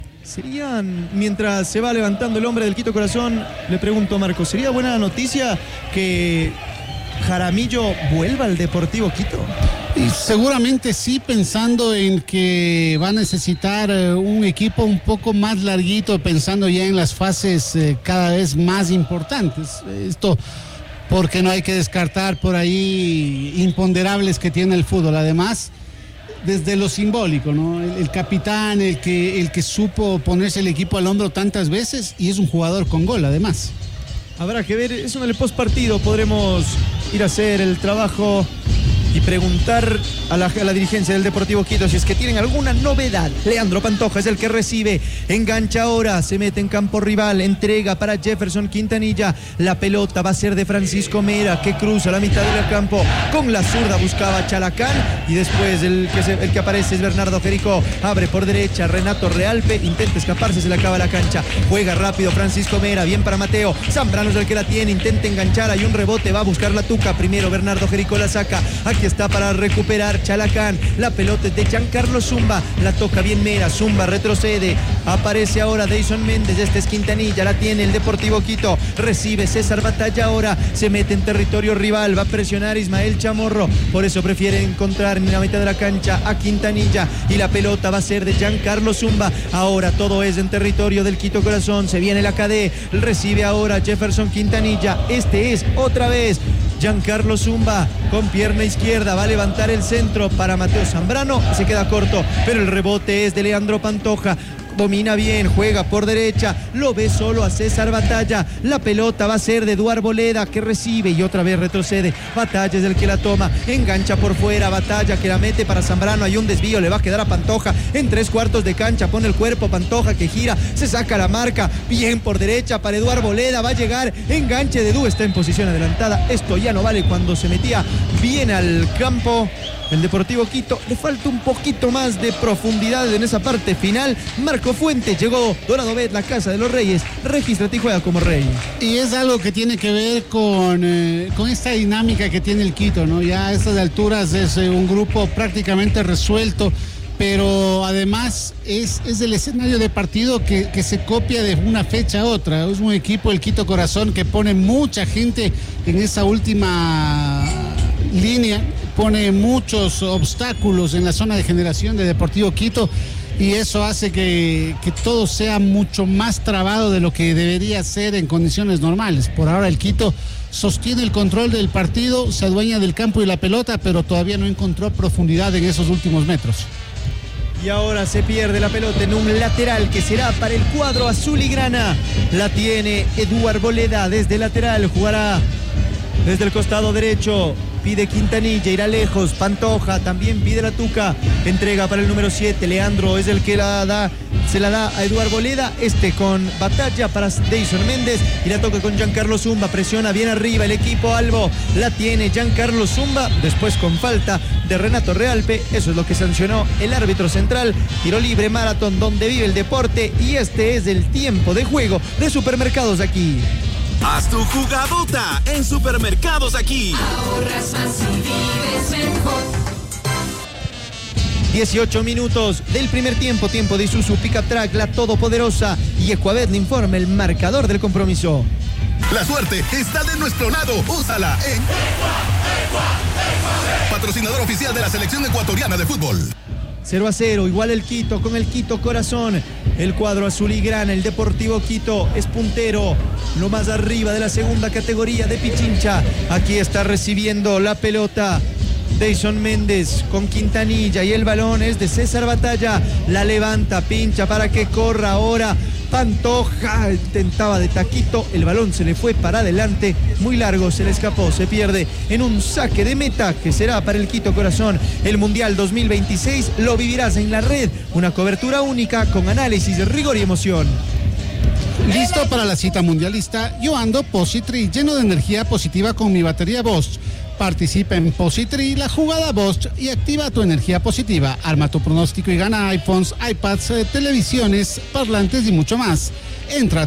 Mientras se va levantando el hombre del Quito Corazón, le pregunto a Marco, ¿sería buena noticia que Jaramillo vuelva al Deportivo Quito? Y seguramente sí, pensando en que va a necesitar un equipo un poco más larguito, pensando ya en las fases cada vez más importantes. Esto porque no hay que descartar por ahí imponderables que tiene el fútbol. Además, desde lo simbólico, ¿no? El capitán, el que supo ponerse el equipo al hombro tantas veces y es un jugador con gol, además. Habrá que ver, eso en el postpartido podremos ir a hacer el trabajo y preguntar a la dirigencia del Deportivo Quito si es que tienen alguna novedad. Leandro Pantoja es el que recibe, engancha ahora, se mete en campo rival, entrega para Jefferson Quintanilla, la pelota va a ser de Francisco Mera, que cruza la mitad del campo, con la zurda buscaba Chalacán, y después el que aparece es Bernardo Jerico, abre por derecha, Renato Realpe, intenta escaparse, se le acaba la cancha, juega rápido Francisco Mera, bien para Mateo, Zambrano es el que la tiene, intenta enganchar, hay un rebote, va a buscar la tuca, primero Bernardo Jerico la saca, aquí está para recuperar Chalacán, la pelota es de Giancarlo Zumba, la toca bien Mera, Zumba retrocede, aparece ahora Deison Méndez, este es Quintanilla, la tiene el Deportivo Quito, recibe César Batalla ahora, se mete en territorio rival, va a presionar Ismael Chamorro, por eso prefiere encontrar en la mitad de la cancha a Quintanilla, y la pelota va a ser de Giancarlo Zumba, ahora todo es en territorio del Quito Corazón, se viene la KD, recibe ahora Jefferson Quintanilla, este es otra vez Giancarlo Zumba con pierna izquierda, va a levantar el centro para Mateo Zambrano, se queda corto, pero el rebote es de Leandro Pantoja, domina bien, juega por derecha, lo ve solo a César Batalla, la pelota va a ser de Eduardo Boleda que recibe y otra vez retrocede, Batalla es el que la toma, engancha por fuera, Batalla que la mete para Zambrano, hay un desvío, le va a quedar a Pantoja, en 3/4 de cancha, pone el cuerpo, Pantoja que gira, se saca la marca, bien por derecha para Eduardo Boleda, va a llegar, enganche de Edu, está en posición adelantada, esto ya no vale cuando se metía bien al campo. El Deportivo Quito le falta un poquito más de profundidad en esa parte final. Marco Fuente llegó, Dorado Bet, la casa de los Reyes, regístrate y juega como rey. Y es algo que tiene que ver con esta dinámica que tiene el Quito, ¿no? Ya a estas alturas es un grupo prácticamente resuelto, pero además es el escenario de partido que se copia de una fecha a otra. Es un equipo, el Quito Corazón, que pone mucha gente en esa última línea, pone muchos obstáculos en la zona de generación de Deportivo Quito y eso hace que todo sea mucho más trabado de lo que debería ser en condiciones normales. Por ahora el Quito sostiene el control del partido, se adueña del campo y la pelota, pero todavía no encontró profundidad en esos últimos metros. Y ahora se pierde la pelota en un lateral que será para el cuadro azul y grana. La tiene Eduardo Boleda desde lateral, jugará desde el costado derecho. Pide Quintanilla, irá lejos, Pantoja, también pide la Tuca, entrega para el número 7, Leandro es el que se la da a Eduardo Boleda, con Batalla para Deison Méndez y la toca con Giancarlo Zumba, presiona bien arriba el equipo Albo, la tiene Giancarlo Zumba, después con falta de Renato Realpe, eso es lo que sancionó el árbitro central, tiro libre maratón donde vive el deporte y este es el tiempo de juego de Supermercados Aquí. Haz tu jugadota en Supermercados Aquí. Ahorras más y vives mejor. 18 minutos del primer tiempo de Isuzu Pickup Track, la todopoderosa, y Ecuabet le informa el marcador del compromiso. La suerte está de nuestro lado. Úsala en patrocinador oficial de la selección ecuatoriana de fútbol. 0-0, igual el Quito con el Quito Corazón. El cuadro azul y grana, el Deportivo Quito es puntero, lo más arriba de la segunda categoría de Pichincha. Aquí está recibiendo la pelota Deison Méndez con Quintanilla y el balón es de César Batalla. La levanta, pincha para que corra ahora Pantoja, intentaba de taquito, el balón se le fue para adelante, muy largo, se le escapó, se pierde en un saque de meta que será para el Quito Corazón. El Mundial 2026 lo vivirás en la red, una cobertura única con análisis, rigor y emoción. Listo para la cita mundialista. Yo ando Positri, lleno de energía positiva con mi batería Bosch. Participa en Positri, la jugada Bosch, y activa tu energía positiva. Arma tu pronóstico y gana iPhones, iPads, televisiones, parlantes y mucho más. Entra a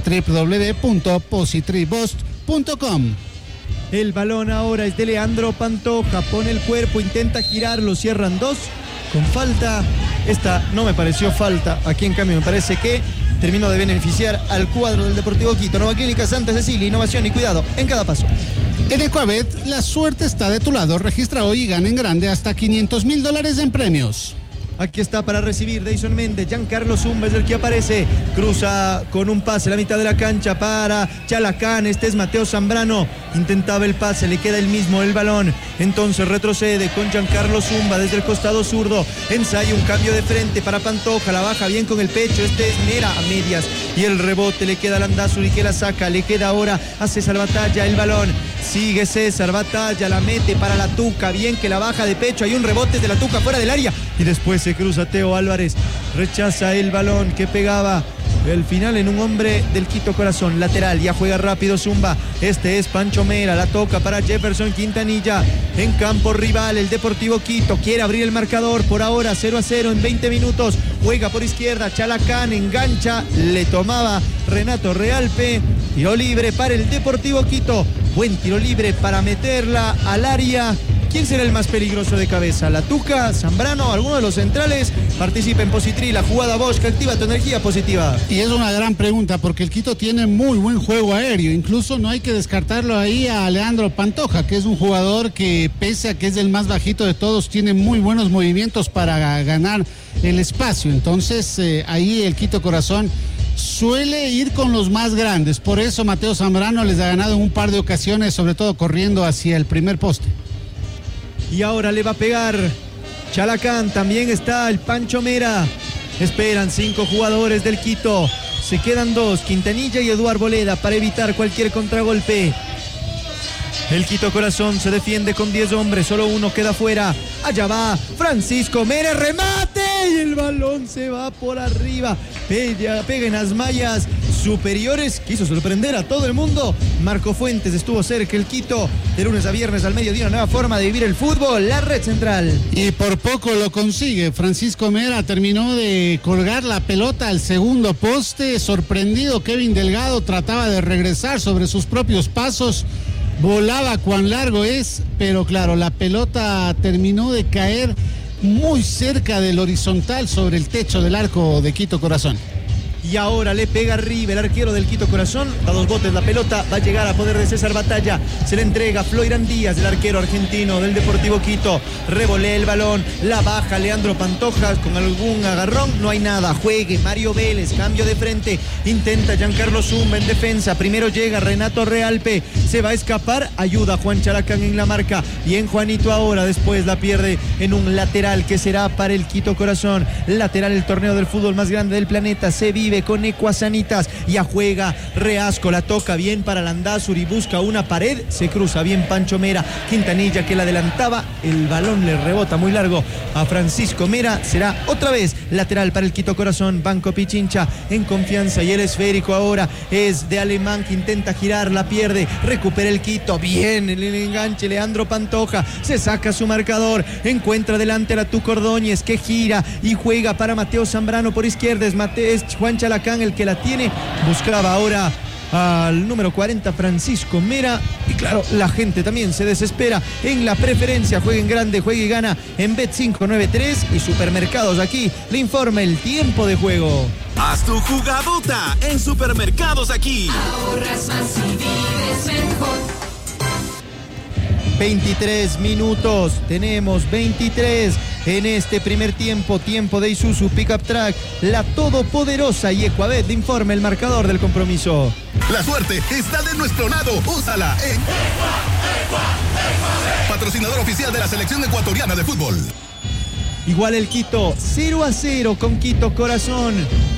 www.positribosch.com. El balón ahora es de Leandro Pantoja, pone el cuerpo, intenta girarlo, cierran dos con falta. Esta no me pareció falta, aquí en cambio me parece que terminó de beneficiar al cuadro del Deportivo Quito. Nueva Clínica Santa Cecilia, innovación y cuidado en cada paso. En Ecuabet, la suerte está de tu lado. Registra hoy y gana en grande hasta $500,000 en premios. Aquí está para recibir Deison Méndez, Giancarlo Zumba es el que aparece, cruza con un pase a la mitad de la cancha para Chalacán, este es Mateo Zambrano, intentaba el pase, le queda el mismo el balón, entonces retrocede con Giancarlo Zumba desde el costado zurdo, ensaya un cambio de frente para Pantoja, la baja bien con el pecho, este es Mera a medias y el rebote le queda a Landázuri que la saca, le queda ahora a César Batalla el balón, sigue César Batalla, la mete para la Tuca, bien que la baja de pecho, hay un rebote de la Tuca fuera del área y después se cruza Teo Álvarez, rechaza el balón que pegaba el final en un hombre del Quito Corazón, lateral, ya juega rápido Zumba, este es Pancho Mera, la toca para Jefferson Quintanilla, en campo rival el Deportivo Quito, quiere abrir el marcador, por ahora 0-0 en 20 minutos, juega por izquierda, Chalacán engancha, le tomaba Renato Realpe, tiro libre para el Deportivo Quito, buen tiro libre para meterla al área. ¿Quién será el más peligroso de cabeza? ¿La Tuca, Zambrano, alguno de los centrales? Participa en Positri, la jugada Bosch que activa tu energía positiva. Y es una gran pregunta porque el Quito tiene muy buen juego aéreo. Incluso no hay que descartarlo ahí a Leandro Pantoja, que es un jugador que pese a que es el más bajito de todos, tiene muy buenos movimientos para ganar el espacio. Entonces ahí el Quito Corazón suele ir con los más grandes. Por eso Mateo Zambrano les ha ganado en un par de ocasiones, sobre todo corriendo hacia el primer poste. Y ahora le va a pegar Chalacán, también está el Pancho Mera. Esperan 5 jugadores del Quito. Se quedan 2, Quintanilla y Eduard Boleda, para evitar cualquier contragolpe. El Quito Corazón se defiende con 10 hombres, solo uno queda fuera. Allá va Francisco Mera, remate y el balón se va por arriba. Pega en las mallas superiores, quiso sorprender a todo el mundo. Marco Fuentes estuvo cerca. El Quito, de lunes a viernes al mediodía, una nueva forma de vivir el fútbol, la red central. Y por poco lo consigue. Francisco Mera terminó de colgar la pelota al segundo poste. Sorprendido, Kevin Delgado trataba de regresar sobre sus propios pasos. Volaba cuán largo es, pero claro, la pelota terminó de caer muy cerca del horizontal sobre el techo del arco de Quito Corazón. Y ahora le pega arriba el arquero del Quito Corazón. A 2 botes la pelota, va a llegar a poder de César Batalla. Se le entrega a Floirán Díaz, el arquero argentino del Deportivo Quito. Revolea el balón, la baja Leandro Pantoja con algún agarrón. No hay nada, juegue Mario Vélez, cambio de frente. Intenta Giancarlo Zumba en defensa. Primero llega Renato Realpe, se va a escapar. Ayuda a Juan Chalacán en la marca. Bien Juanito ahora, después la pierde en un lateral que será para el Quito Corazón. Lateral, el torneo del fútbol más grande del planeta. Se vive con Ecuasanitas, ya juega Reasco, la toca bien para Landázuri, busca una pared, se cruza bien Pancho Mera. Quintanilla, que la adelantaba, el balón le rebota muy largo a Francisco Mera. Será otra vez lateral para el Quito Corazón. Banco Pichincha en confianza, y el esférico ahora es de Alemán, que intenta girar, la pierde, recupera el Quito, bien el enganche Leandro Pantoja, se saca su marcador, encuentra delante a la Tuco Ordóñez, que gira y juega para Mateo Zambrano por izquierda. Es Juan Chalacán el que la tiene, buscaba ahora al número 40 Francisco Mera, y claro, la gente también se desespera en la preferencia. Juega en grande, juega y gana en Bet593 y Supermercados Aquí le informa el tiempo de juego. Haz tu jugadota en Supermercados Aquí. Ahorras más y vives mejor. 23 minutos, tenemos 23 en este primer tiempo, tiempo de Isuzu Pickup Track, la todopoderosa, y Ecuabet le informa el marcador del compromiso. La suerte está de nuestro lado, úsala en patrocinador oficial de la selección ecuatoriana de fútbol. Igual el Quito, 0-0 con Quito Corazón.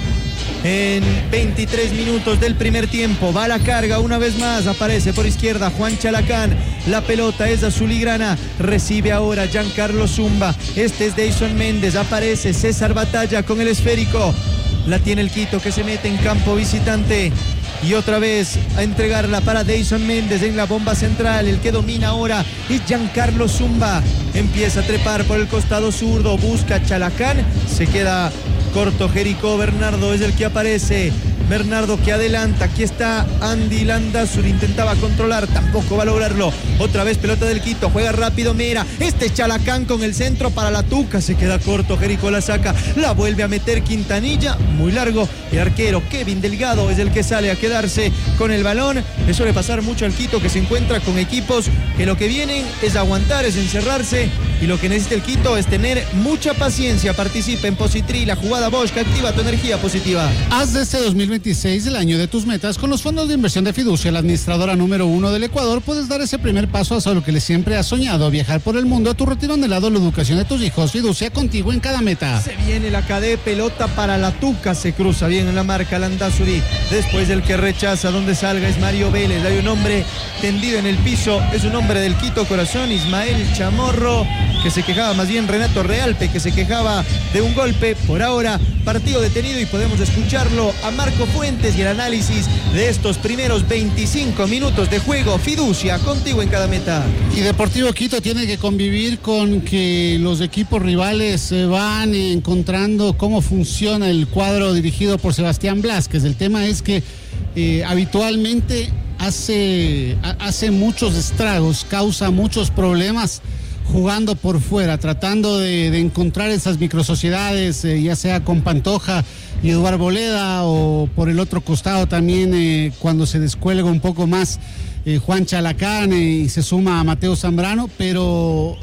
En 23 minutos del primer tiempo, va la carga una vez más, aparece por izquierda Juan Chalacán, la pelota es azuligrana, recibe ahora Giancarlo Zumba, este es Deison Méndez, aparece César Batalla con el esférico, la tiene el Quito, que se mete en campo visitante. Y otra vez a entregarla para Deison Méndez en la bomba central. El que domina ahora es Giancarlo Zumba. Empieza a trepar por el costado zurdo, busca Chalacán, se queda corto Jericó. Bernardo es el que aparece. Bernardo que adelanta, aquí está Andy Landázuri, intentaba controlar, tampoco va a lograrlo. Otra vez pelota del Quito, juega rápido Mera, este es Chalacán con el centro para la Tuca, se queda corto, Jericó la saca, la vuelve a meter Quintanilla, muy largo. El arquero Kevin Delgado es el que sale a quedarse con el balón. Le suele pasar mucho al Quito, que se encuentra con equipos que lo que vienen es aguantar, es encerrarse, y lo que necesita el Quito es tener mucha paciencia. Participa en Positri, la jugada Bosch, que activa tu energía positiva. Haz de este 2026 el año de tus metas con los fondos de inversión de Fiducia, la administradora número 1 del Ecuador. Puedes dar ese primer paso hacia lo que siempre has soñado, viajar por el mundo, a tu retiro anhelado, la educación de tus hijos. Fiducia, contigo en cada meta. Se viene la KD, pelota para la Tuca, se cruza bien en la marca Landázuri, después del que rechaza, donde salga es Mario Vélez. Hay un hombre tendido en el piso, es un hombre del Quito Corazón, Ismael Chamorro, que se quejaba, más bien Renato Realpe, que se quejaba de un golpe. Por ahora, partido detenido, y podemos escucharlo a Marco Fuentes y el análisis de estos primeros 25 minutos de juego. Fiducia, contigo en cada meta. Y Deportivo Quito tiene que convivir con que los equipos rivales se van encontrando cómo funciona el cuadro dirigido por Sebastián Blázquez. El tema es que habitualmente hace muchos estragos, causa muchos problemas jugando por fuera, tratando de encontrar esas microsociedades, ya sea con Pantoja y Eduard Boleda, o por el otro costado también cuando se descuelga un poco más Juan Chalacán y se suma a Mateo Zambrano, pero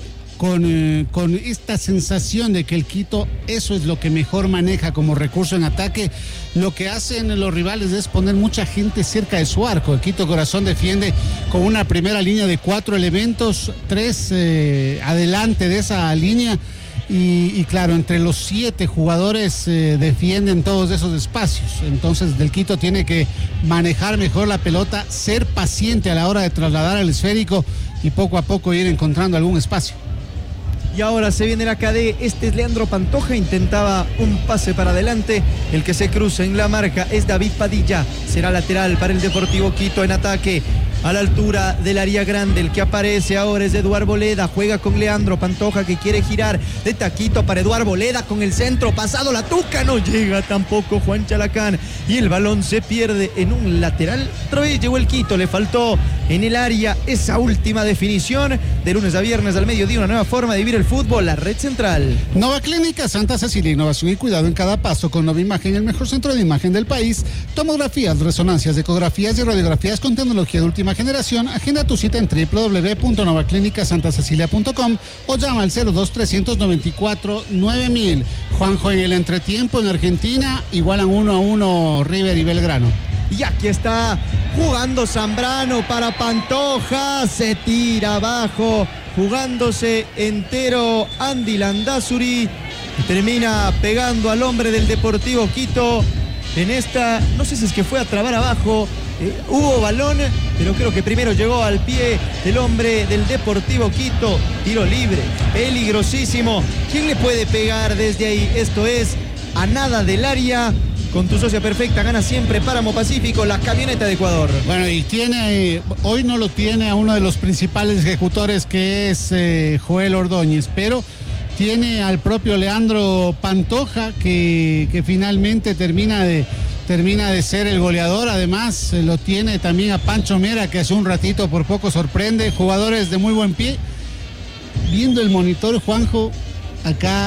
con esta sensación de que el Quito eso es lo que mejor maneja como recurso en ataque. Lo que hacen los rivales es poner mucha gente cerca de su arco. El Quito Corazón defiende con una primera línea de 4 elementos, 3 adelante de esa línea, Y claro, entre los 7 jugadores defienden todos esos espacios. Entonces Del Quito tiene que manejar mejor la pelota, ser paciente a la hora de trasladar el esférico y poco a poco ir encontrando algún espacio. Y ahora se viene la KD, este es Leandro Pantoja, intentaba un pase para adelante, el que se cruza en la marca es David Padilla, será lateral para el Deportivo Quito en ataque. A la altura del área grande, el que aparece ahora es Eduard Boleda, juega con Leandro Pantoja que quiere girar de taquito para Eduard Boleda con el centro, pasado la tuca, no llega tampoco Juan Chalacán y el balón se pierde en un lateral. Otra vez llegó el Quito, le faltó en el área esa última definición. De lunes a viernes al mediodía, una nueva forma de vivir el fútbol, la red central. Nova Clínica Santa Cecilia, innovación y cuidado en cada paso con Nova Imagen, el mejor centro de imagen del país. Tomografías, resonancias, ecografías y radiografías con tecnología de última generación. Agenda tu cita en www.novaclinicasantascecilia.com o llama al 02-394-9000. Juanjo, en el entretiempo en Argentina igualan 1-1 River y Belgrano. Y aquí está jugando Zambrano para Pantoja, se tira abajo, jugándose entero Andy Landázuri, y termina pegando al hombre del Deportivo Quito en esta, no sé si es que fue a trabar abajo, hubo balón, pero creo que primero llegó al pie del hombre del Deportivo Quito, tiro libre, peligrosísimo. ¿Quién le puede pegar desde ahí? Esto es a nada del área. Con tu socia perfecta gana siempre Páramo Pacífico, la camioneta de Ecuador. Bueno, y tiene, hoy no lo tiene a uno de los principales ejecutores que es Joel Ordóñez, pero tiene al propio Leandro Pantoja que finalmente termina de ser el goleador. Además lo tiene también a Pancho Mera, que hace un ratito por poco sorprende. Jugadores de muy buen pie. Viendo el monitor, Juanjo, acá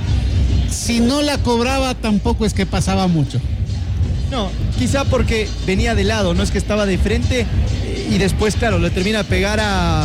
si no la cobraba tampoco es que pasaba mucho. No, quizá porque venía de lado, no es que estaba de frente y después, claro, le termina a pegar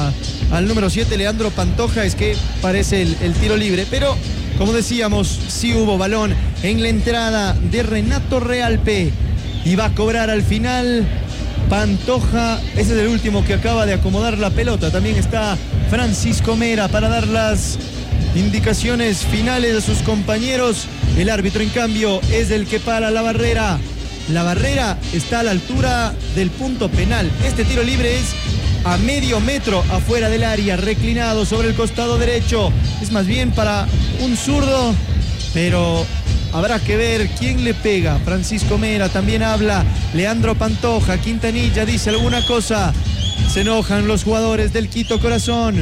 al número 7, Leandro Pantoja, es que parece el tiro libre. Pero, como decíamos, sí hubo balón en la entrada de Renato Realpe y va a cobrar al final Pantoja. Ese es el último que acaba de acomodar la pelota. También está Francisco Mera para dar las indicaciones finales a sus compañeros. El árbitro, en cambio, es el que para la barrera. La barrera está a la altura del punto penal. Este tiro libre es a medio metro afuera del área, reclinado sobre el costado derecho. Es más bien para un zurdo, pero habrá que ver quién le pega. Francisco Mera también habla. Leandro Pantoja, Quintanilla dice alguna cosa. Se enojan los jugadores del Quito Corazón.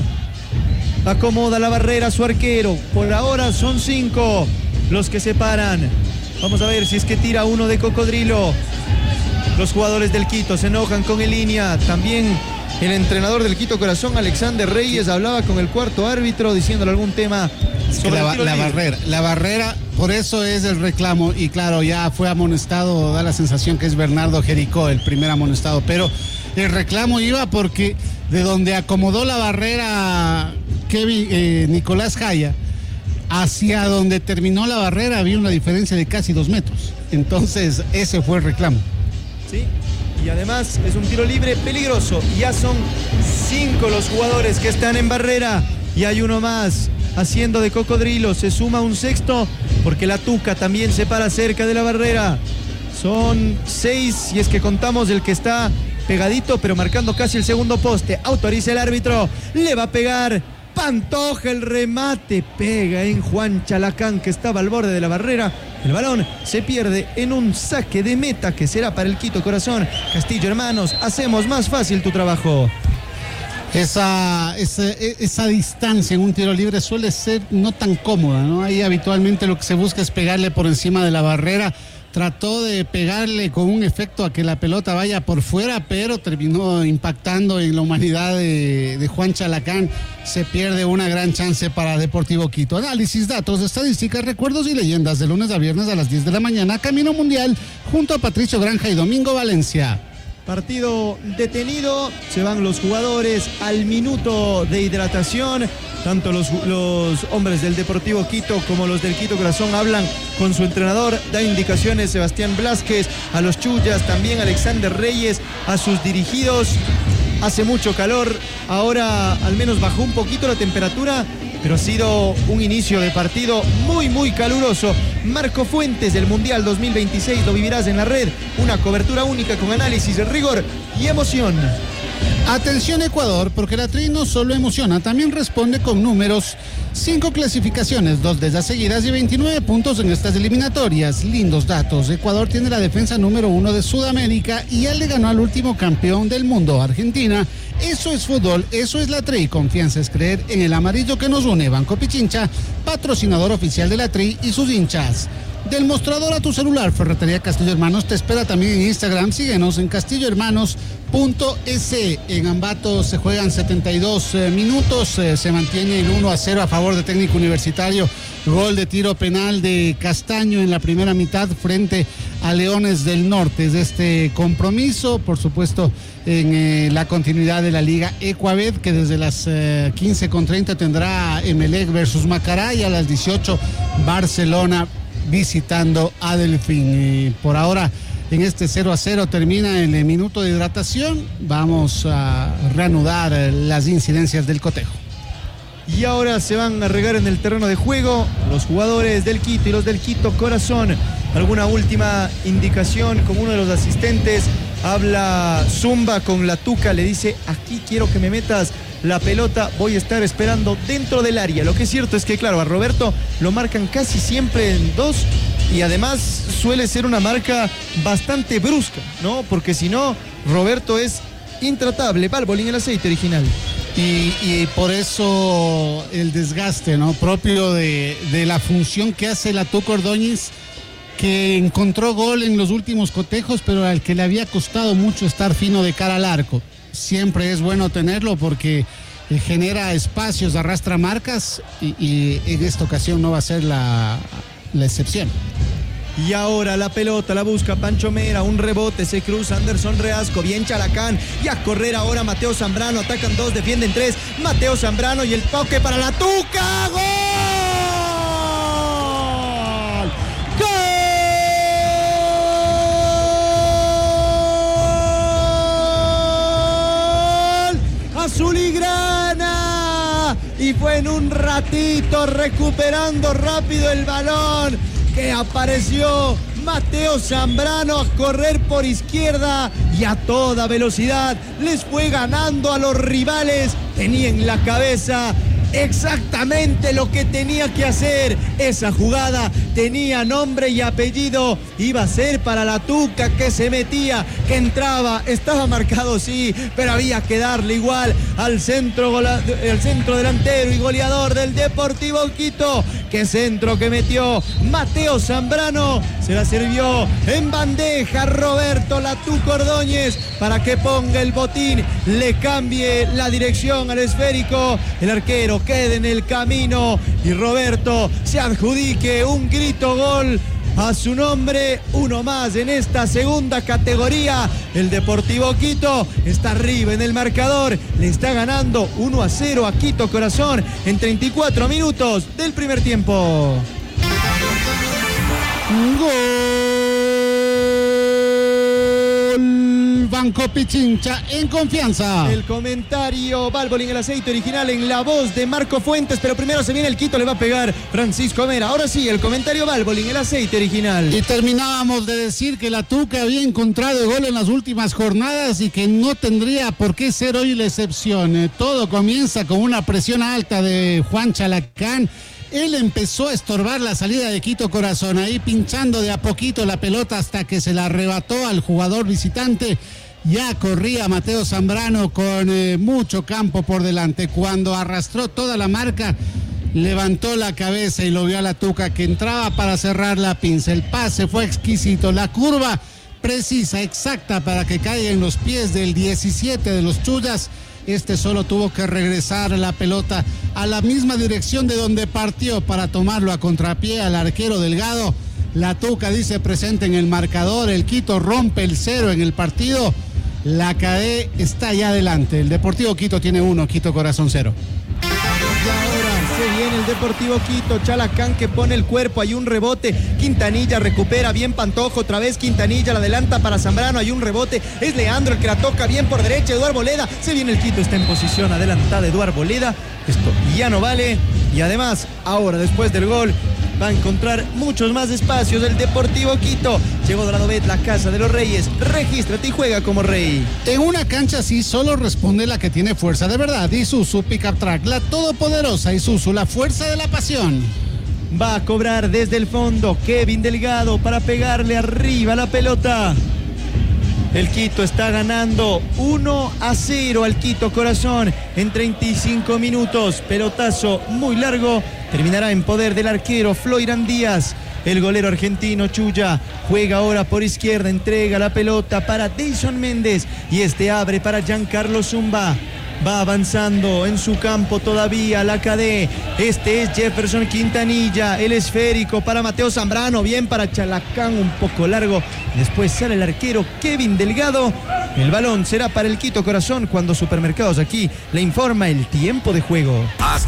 Acomoda la barrera su arquero. Por ahora son 5 los que se paran. Vamos a ver si es que tira uno de cocodrilo. Los jugadores del Quito se enojan con el línea. También el entrenador del Quito Corazón, Alexander Reyes, hablaba con el cuarto árbitro diciéndole algún tema sobre la barrera, por eso es el reclamo. Y claro, ya fue amonestado, da la sensación que es Bernardo Jericó el primer amonestado, pero el reclamo iba porque de donde acomodó la barrera Nicolás Jaya hacia donde terminó la barrera había una diferencia de casi 2 metros. Entonces ese fue el reclamo. Sí, y además es un tiro libre peligroso. Ya son 5 los jugadores que están en barrera y hay uno más haciendo de cocodrilo. Se suma un sexto porque la Tuca también se para cerca de la barrera. Son 6 si es que contamos el que está pegadito pero marcando casi el segundo poste. Autoriza el árbitro, le va a pegar Pantoja, el remate pega en Juan Chalacán, que estaba al borde de la barrera. El balón se pierde en un saque de meta que será para el Quito Corazón. Castillo, hermanos, hacemos más fácil tu trabajo. Esa distancia en un tiro libre suele ser no tan cómoda, ¿no? Ahí habitualmente lo que se busca es pegarle por encima de la barrera. Trató de pegarle con un efecto a que la pelota vaya por fuera, pero terminó impactando en la humanidad de Juan Chalacán. Se pierde una gran chance para Deportivo Quito. Análisis, datos, estadísticas, recuerdos y leyendas de lunes a viernes a las 10 de la mañana. Camino Mundial junto a Patricio Granja y Domingo Valencia. Partido detenido, se van los jugadores al minuto de hidratación. Tanto los hombres del Deportivo Quito como los del Quito Corazón hablan con su entrenador, da indicaciones Sebastián Blázquez, a los Chullas, también Alexander Reyes, a sus dirigidos. Hace mucho calor, ahora al menos bajó un poquito la temperatura, pero ha sido un inicio de partido muy, muy caluroso. Marco Fuentes del Mundial 2026, lo vivirás en la red. Una cobertura única con análisis, rigor y emoción. Atención Ecuador, porque la Tri no solo emociona, también responde con números. 5 clasificaciones, 2 de ellas seguidas y 29 puntos en estas eliminatorias. Lindos datos. Ecuador tiene la defensa número 1 de Sudamérica y ya le ganó al último campeón del mundo, Argentina. Eso es fútbol, eso es la Tri. Confianza es creer en el amarillo que nos une. Banco Pichincha, patrocinador oficial de la Tri y sus hinchas. Del mostrador a tu celular, Ferretería Castillo Hermanos te espera también en Instagram. Síguenos en castillohermanos.es. En Ambato se juegan 72 minutos. Se mantiene el 1-0 a favor de Técnico Universitario. Gol de tiro penal de Castaño en la primera mitad frente a Leones del Norte. Es este compromiso, por supuesto, en la continuidad de la Liga Ecuabet, que desde las 15:30 tendrá Emelec versus Macará y a las 18 Barcelona visitando a Delfín. Por ahora, en este 0-0 termina el minuto de hidratación. Vamos a reanudar las incidencias del cotejo. Y ahora se van a regar en el terreno de juego los jugadores del Quito y los del Quito Corazón. ¿Alguna última indicación con uno de los asistentes? Habla Zumba con la Tuca, le dice: aquí quiero que me metas la pelota, voy a estar esperando dentro del área. Lo que es cierto es que, claro, a Roberto lo marcan casi siempre en 2 y además suele ser una marca bastante brusca, ¿no? Porque si no, Roberto es intratable. Balbolín, el aceite original. Y por eso el desgaste, ¿no? Propio de la función que hace la Tuca Ordóñez, que encontró gol en los últimos cotejos, pero al que le había costado mucho estar fino de cara al arco. Siempre es bueno tenerlo porque genera espacios, arrastra marcas y en esta ocasión no va a ser la excepción. Y ahora la pelota la busca Pancho Mera, un rebote, se cruza Anderson Reasco, bien Chalacán, y a correr ahora Mateo Zambrano, atacan 2, defienden 3, Mateo Zambrano y el toque para la Tuca, ¡gol! Azuligrana, y fue en un ratito recuperando rápido el balón que apareció Mateo Zambrano a correr por izquierda y a toda velocidad les fue ganando a los rivales. Tenía en la cabeza exactamente lo que tenía que hacer. Esa jugada tenía nombre y apellido. Iba a ser para la Tuca, que se metía, que entraba, estaba marcado, sí, pero había que darle igual al centro delantero y goleador del Deportivo Quito. Qué centro que metió Mateo Zambrano. Se la sirvió en bandeja Roberto la Tuca Ordóñez para que ponga el botín, le cambie la dirección al esférico. El arquero quede en el camino y Roberto se adjudique un grito gol a su nombre, uno más en esta segunda categoría. El Deportivo Quito está arriba en el marcador, le está ganando 1-0 a Quito Corazón en 34 minutos del primer tiempo. Gol Banco Pichincha en confianza. El comentario Balbolín, el aceite original, en la voz de Marco Fuentes, pero primero se viene el Quito, le va a pegar Francisco Mera. Ahora sí, el comentario Balbolín, el aceite original. Y terminábamos de decir que la Tuca había encontrado gol en las últimas jornadas y que no tendría por qué ser hoy la excepción. Todo comienza con una presión alta de Juan Chalacán. Él empezó a estorbar la salida de Quito Corazón, ahí pinchando de a poquito la pelota hasta que se la arrebató al jugador visitante. Ya corría Mateo Zambrano con mucho campo por delante. Cuando arrastró toda la marca, levantó la cabeza y lo vio a la Tuca, que entraba para cerrar la pinza. El pase fue exquisito, la curva precisa, exacta, para que caiga en los pies del 17 de los Chullas. Este solo tuvo que regresar la pelota a la misma dirección de donde partió para tomarlo a contrapié al arquero Delgado. La Tuca dice presente en el marcador. El Quito rompe el 0 en el partido. La CAE está ya adelante. El Deportivo Quito tiene 1, Quito Corazón 0. Y ahora se viene el Deportivo Quito, Chalacán que pone el cuerpo, hay un rebote, Quintanilla recupera, bien Pantojo, otra vez Quintanilla, la adelanta para Zambrano, hay un rebote, es Leandro el que la toca bien por derecha, Eduardo Boleda, se viene el Quito, está en posición adelantada Eduardo Boleda, esto ya no vale, Y además, ahora después del gol, va a encontrar muchos más espacios el Deportivo Quito. Llegó Doradovet, la casa de los reyes. Regístrate y juega como rey. En una cancha así solo responde la que tiene fuerza de verdad. Isuzu Pickup Truck, la todopoderosa Isuzu, la fuerza de la pasión. Va a cobrar desde el fondo Kevin Delgado para pegarle arriba a la pelota. El Quito está ganando 1-0 al Quito Corazón en 35 minutos. Pelotazo muy largo. Terminará en poder del arquero Floirán Díaz. El golero argentino Chuya juega ahora por izquierda. Entrega la pelota para Deison Méndez. Y este abre para Giancarlo Zumba. Va avanzando en su campo todavía la KD. Este es Jefferson Quintanilla. El esférico para Mateo Zambrano. Bien para Chalacán, un poco largo. Después sale el arquero Kevin Delgado. El balón será para el Quito Corazón cuando Supermercados aquí le informa el tiempo de juego.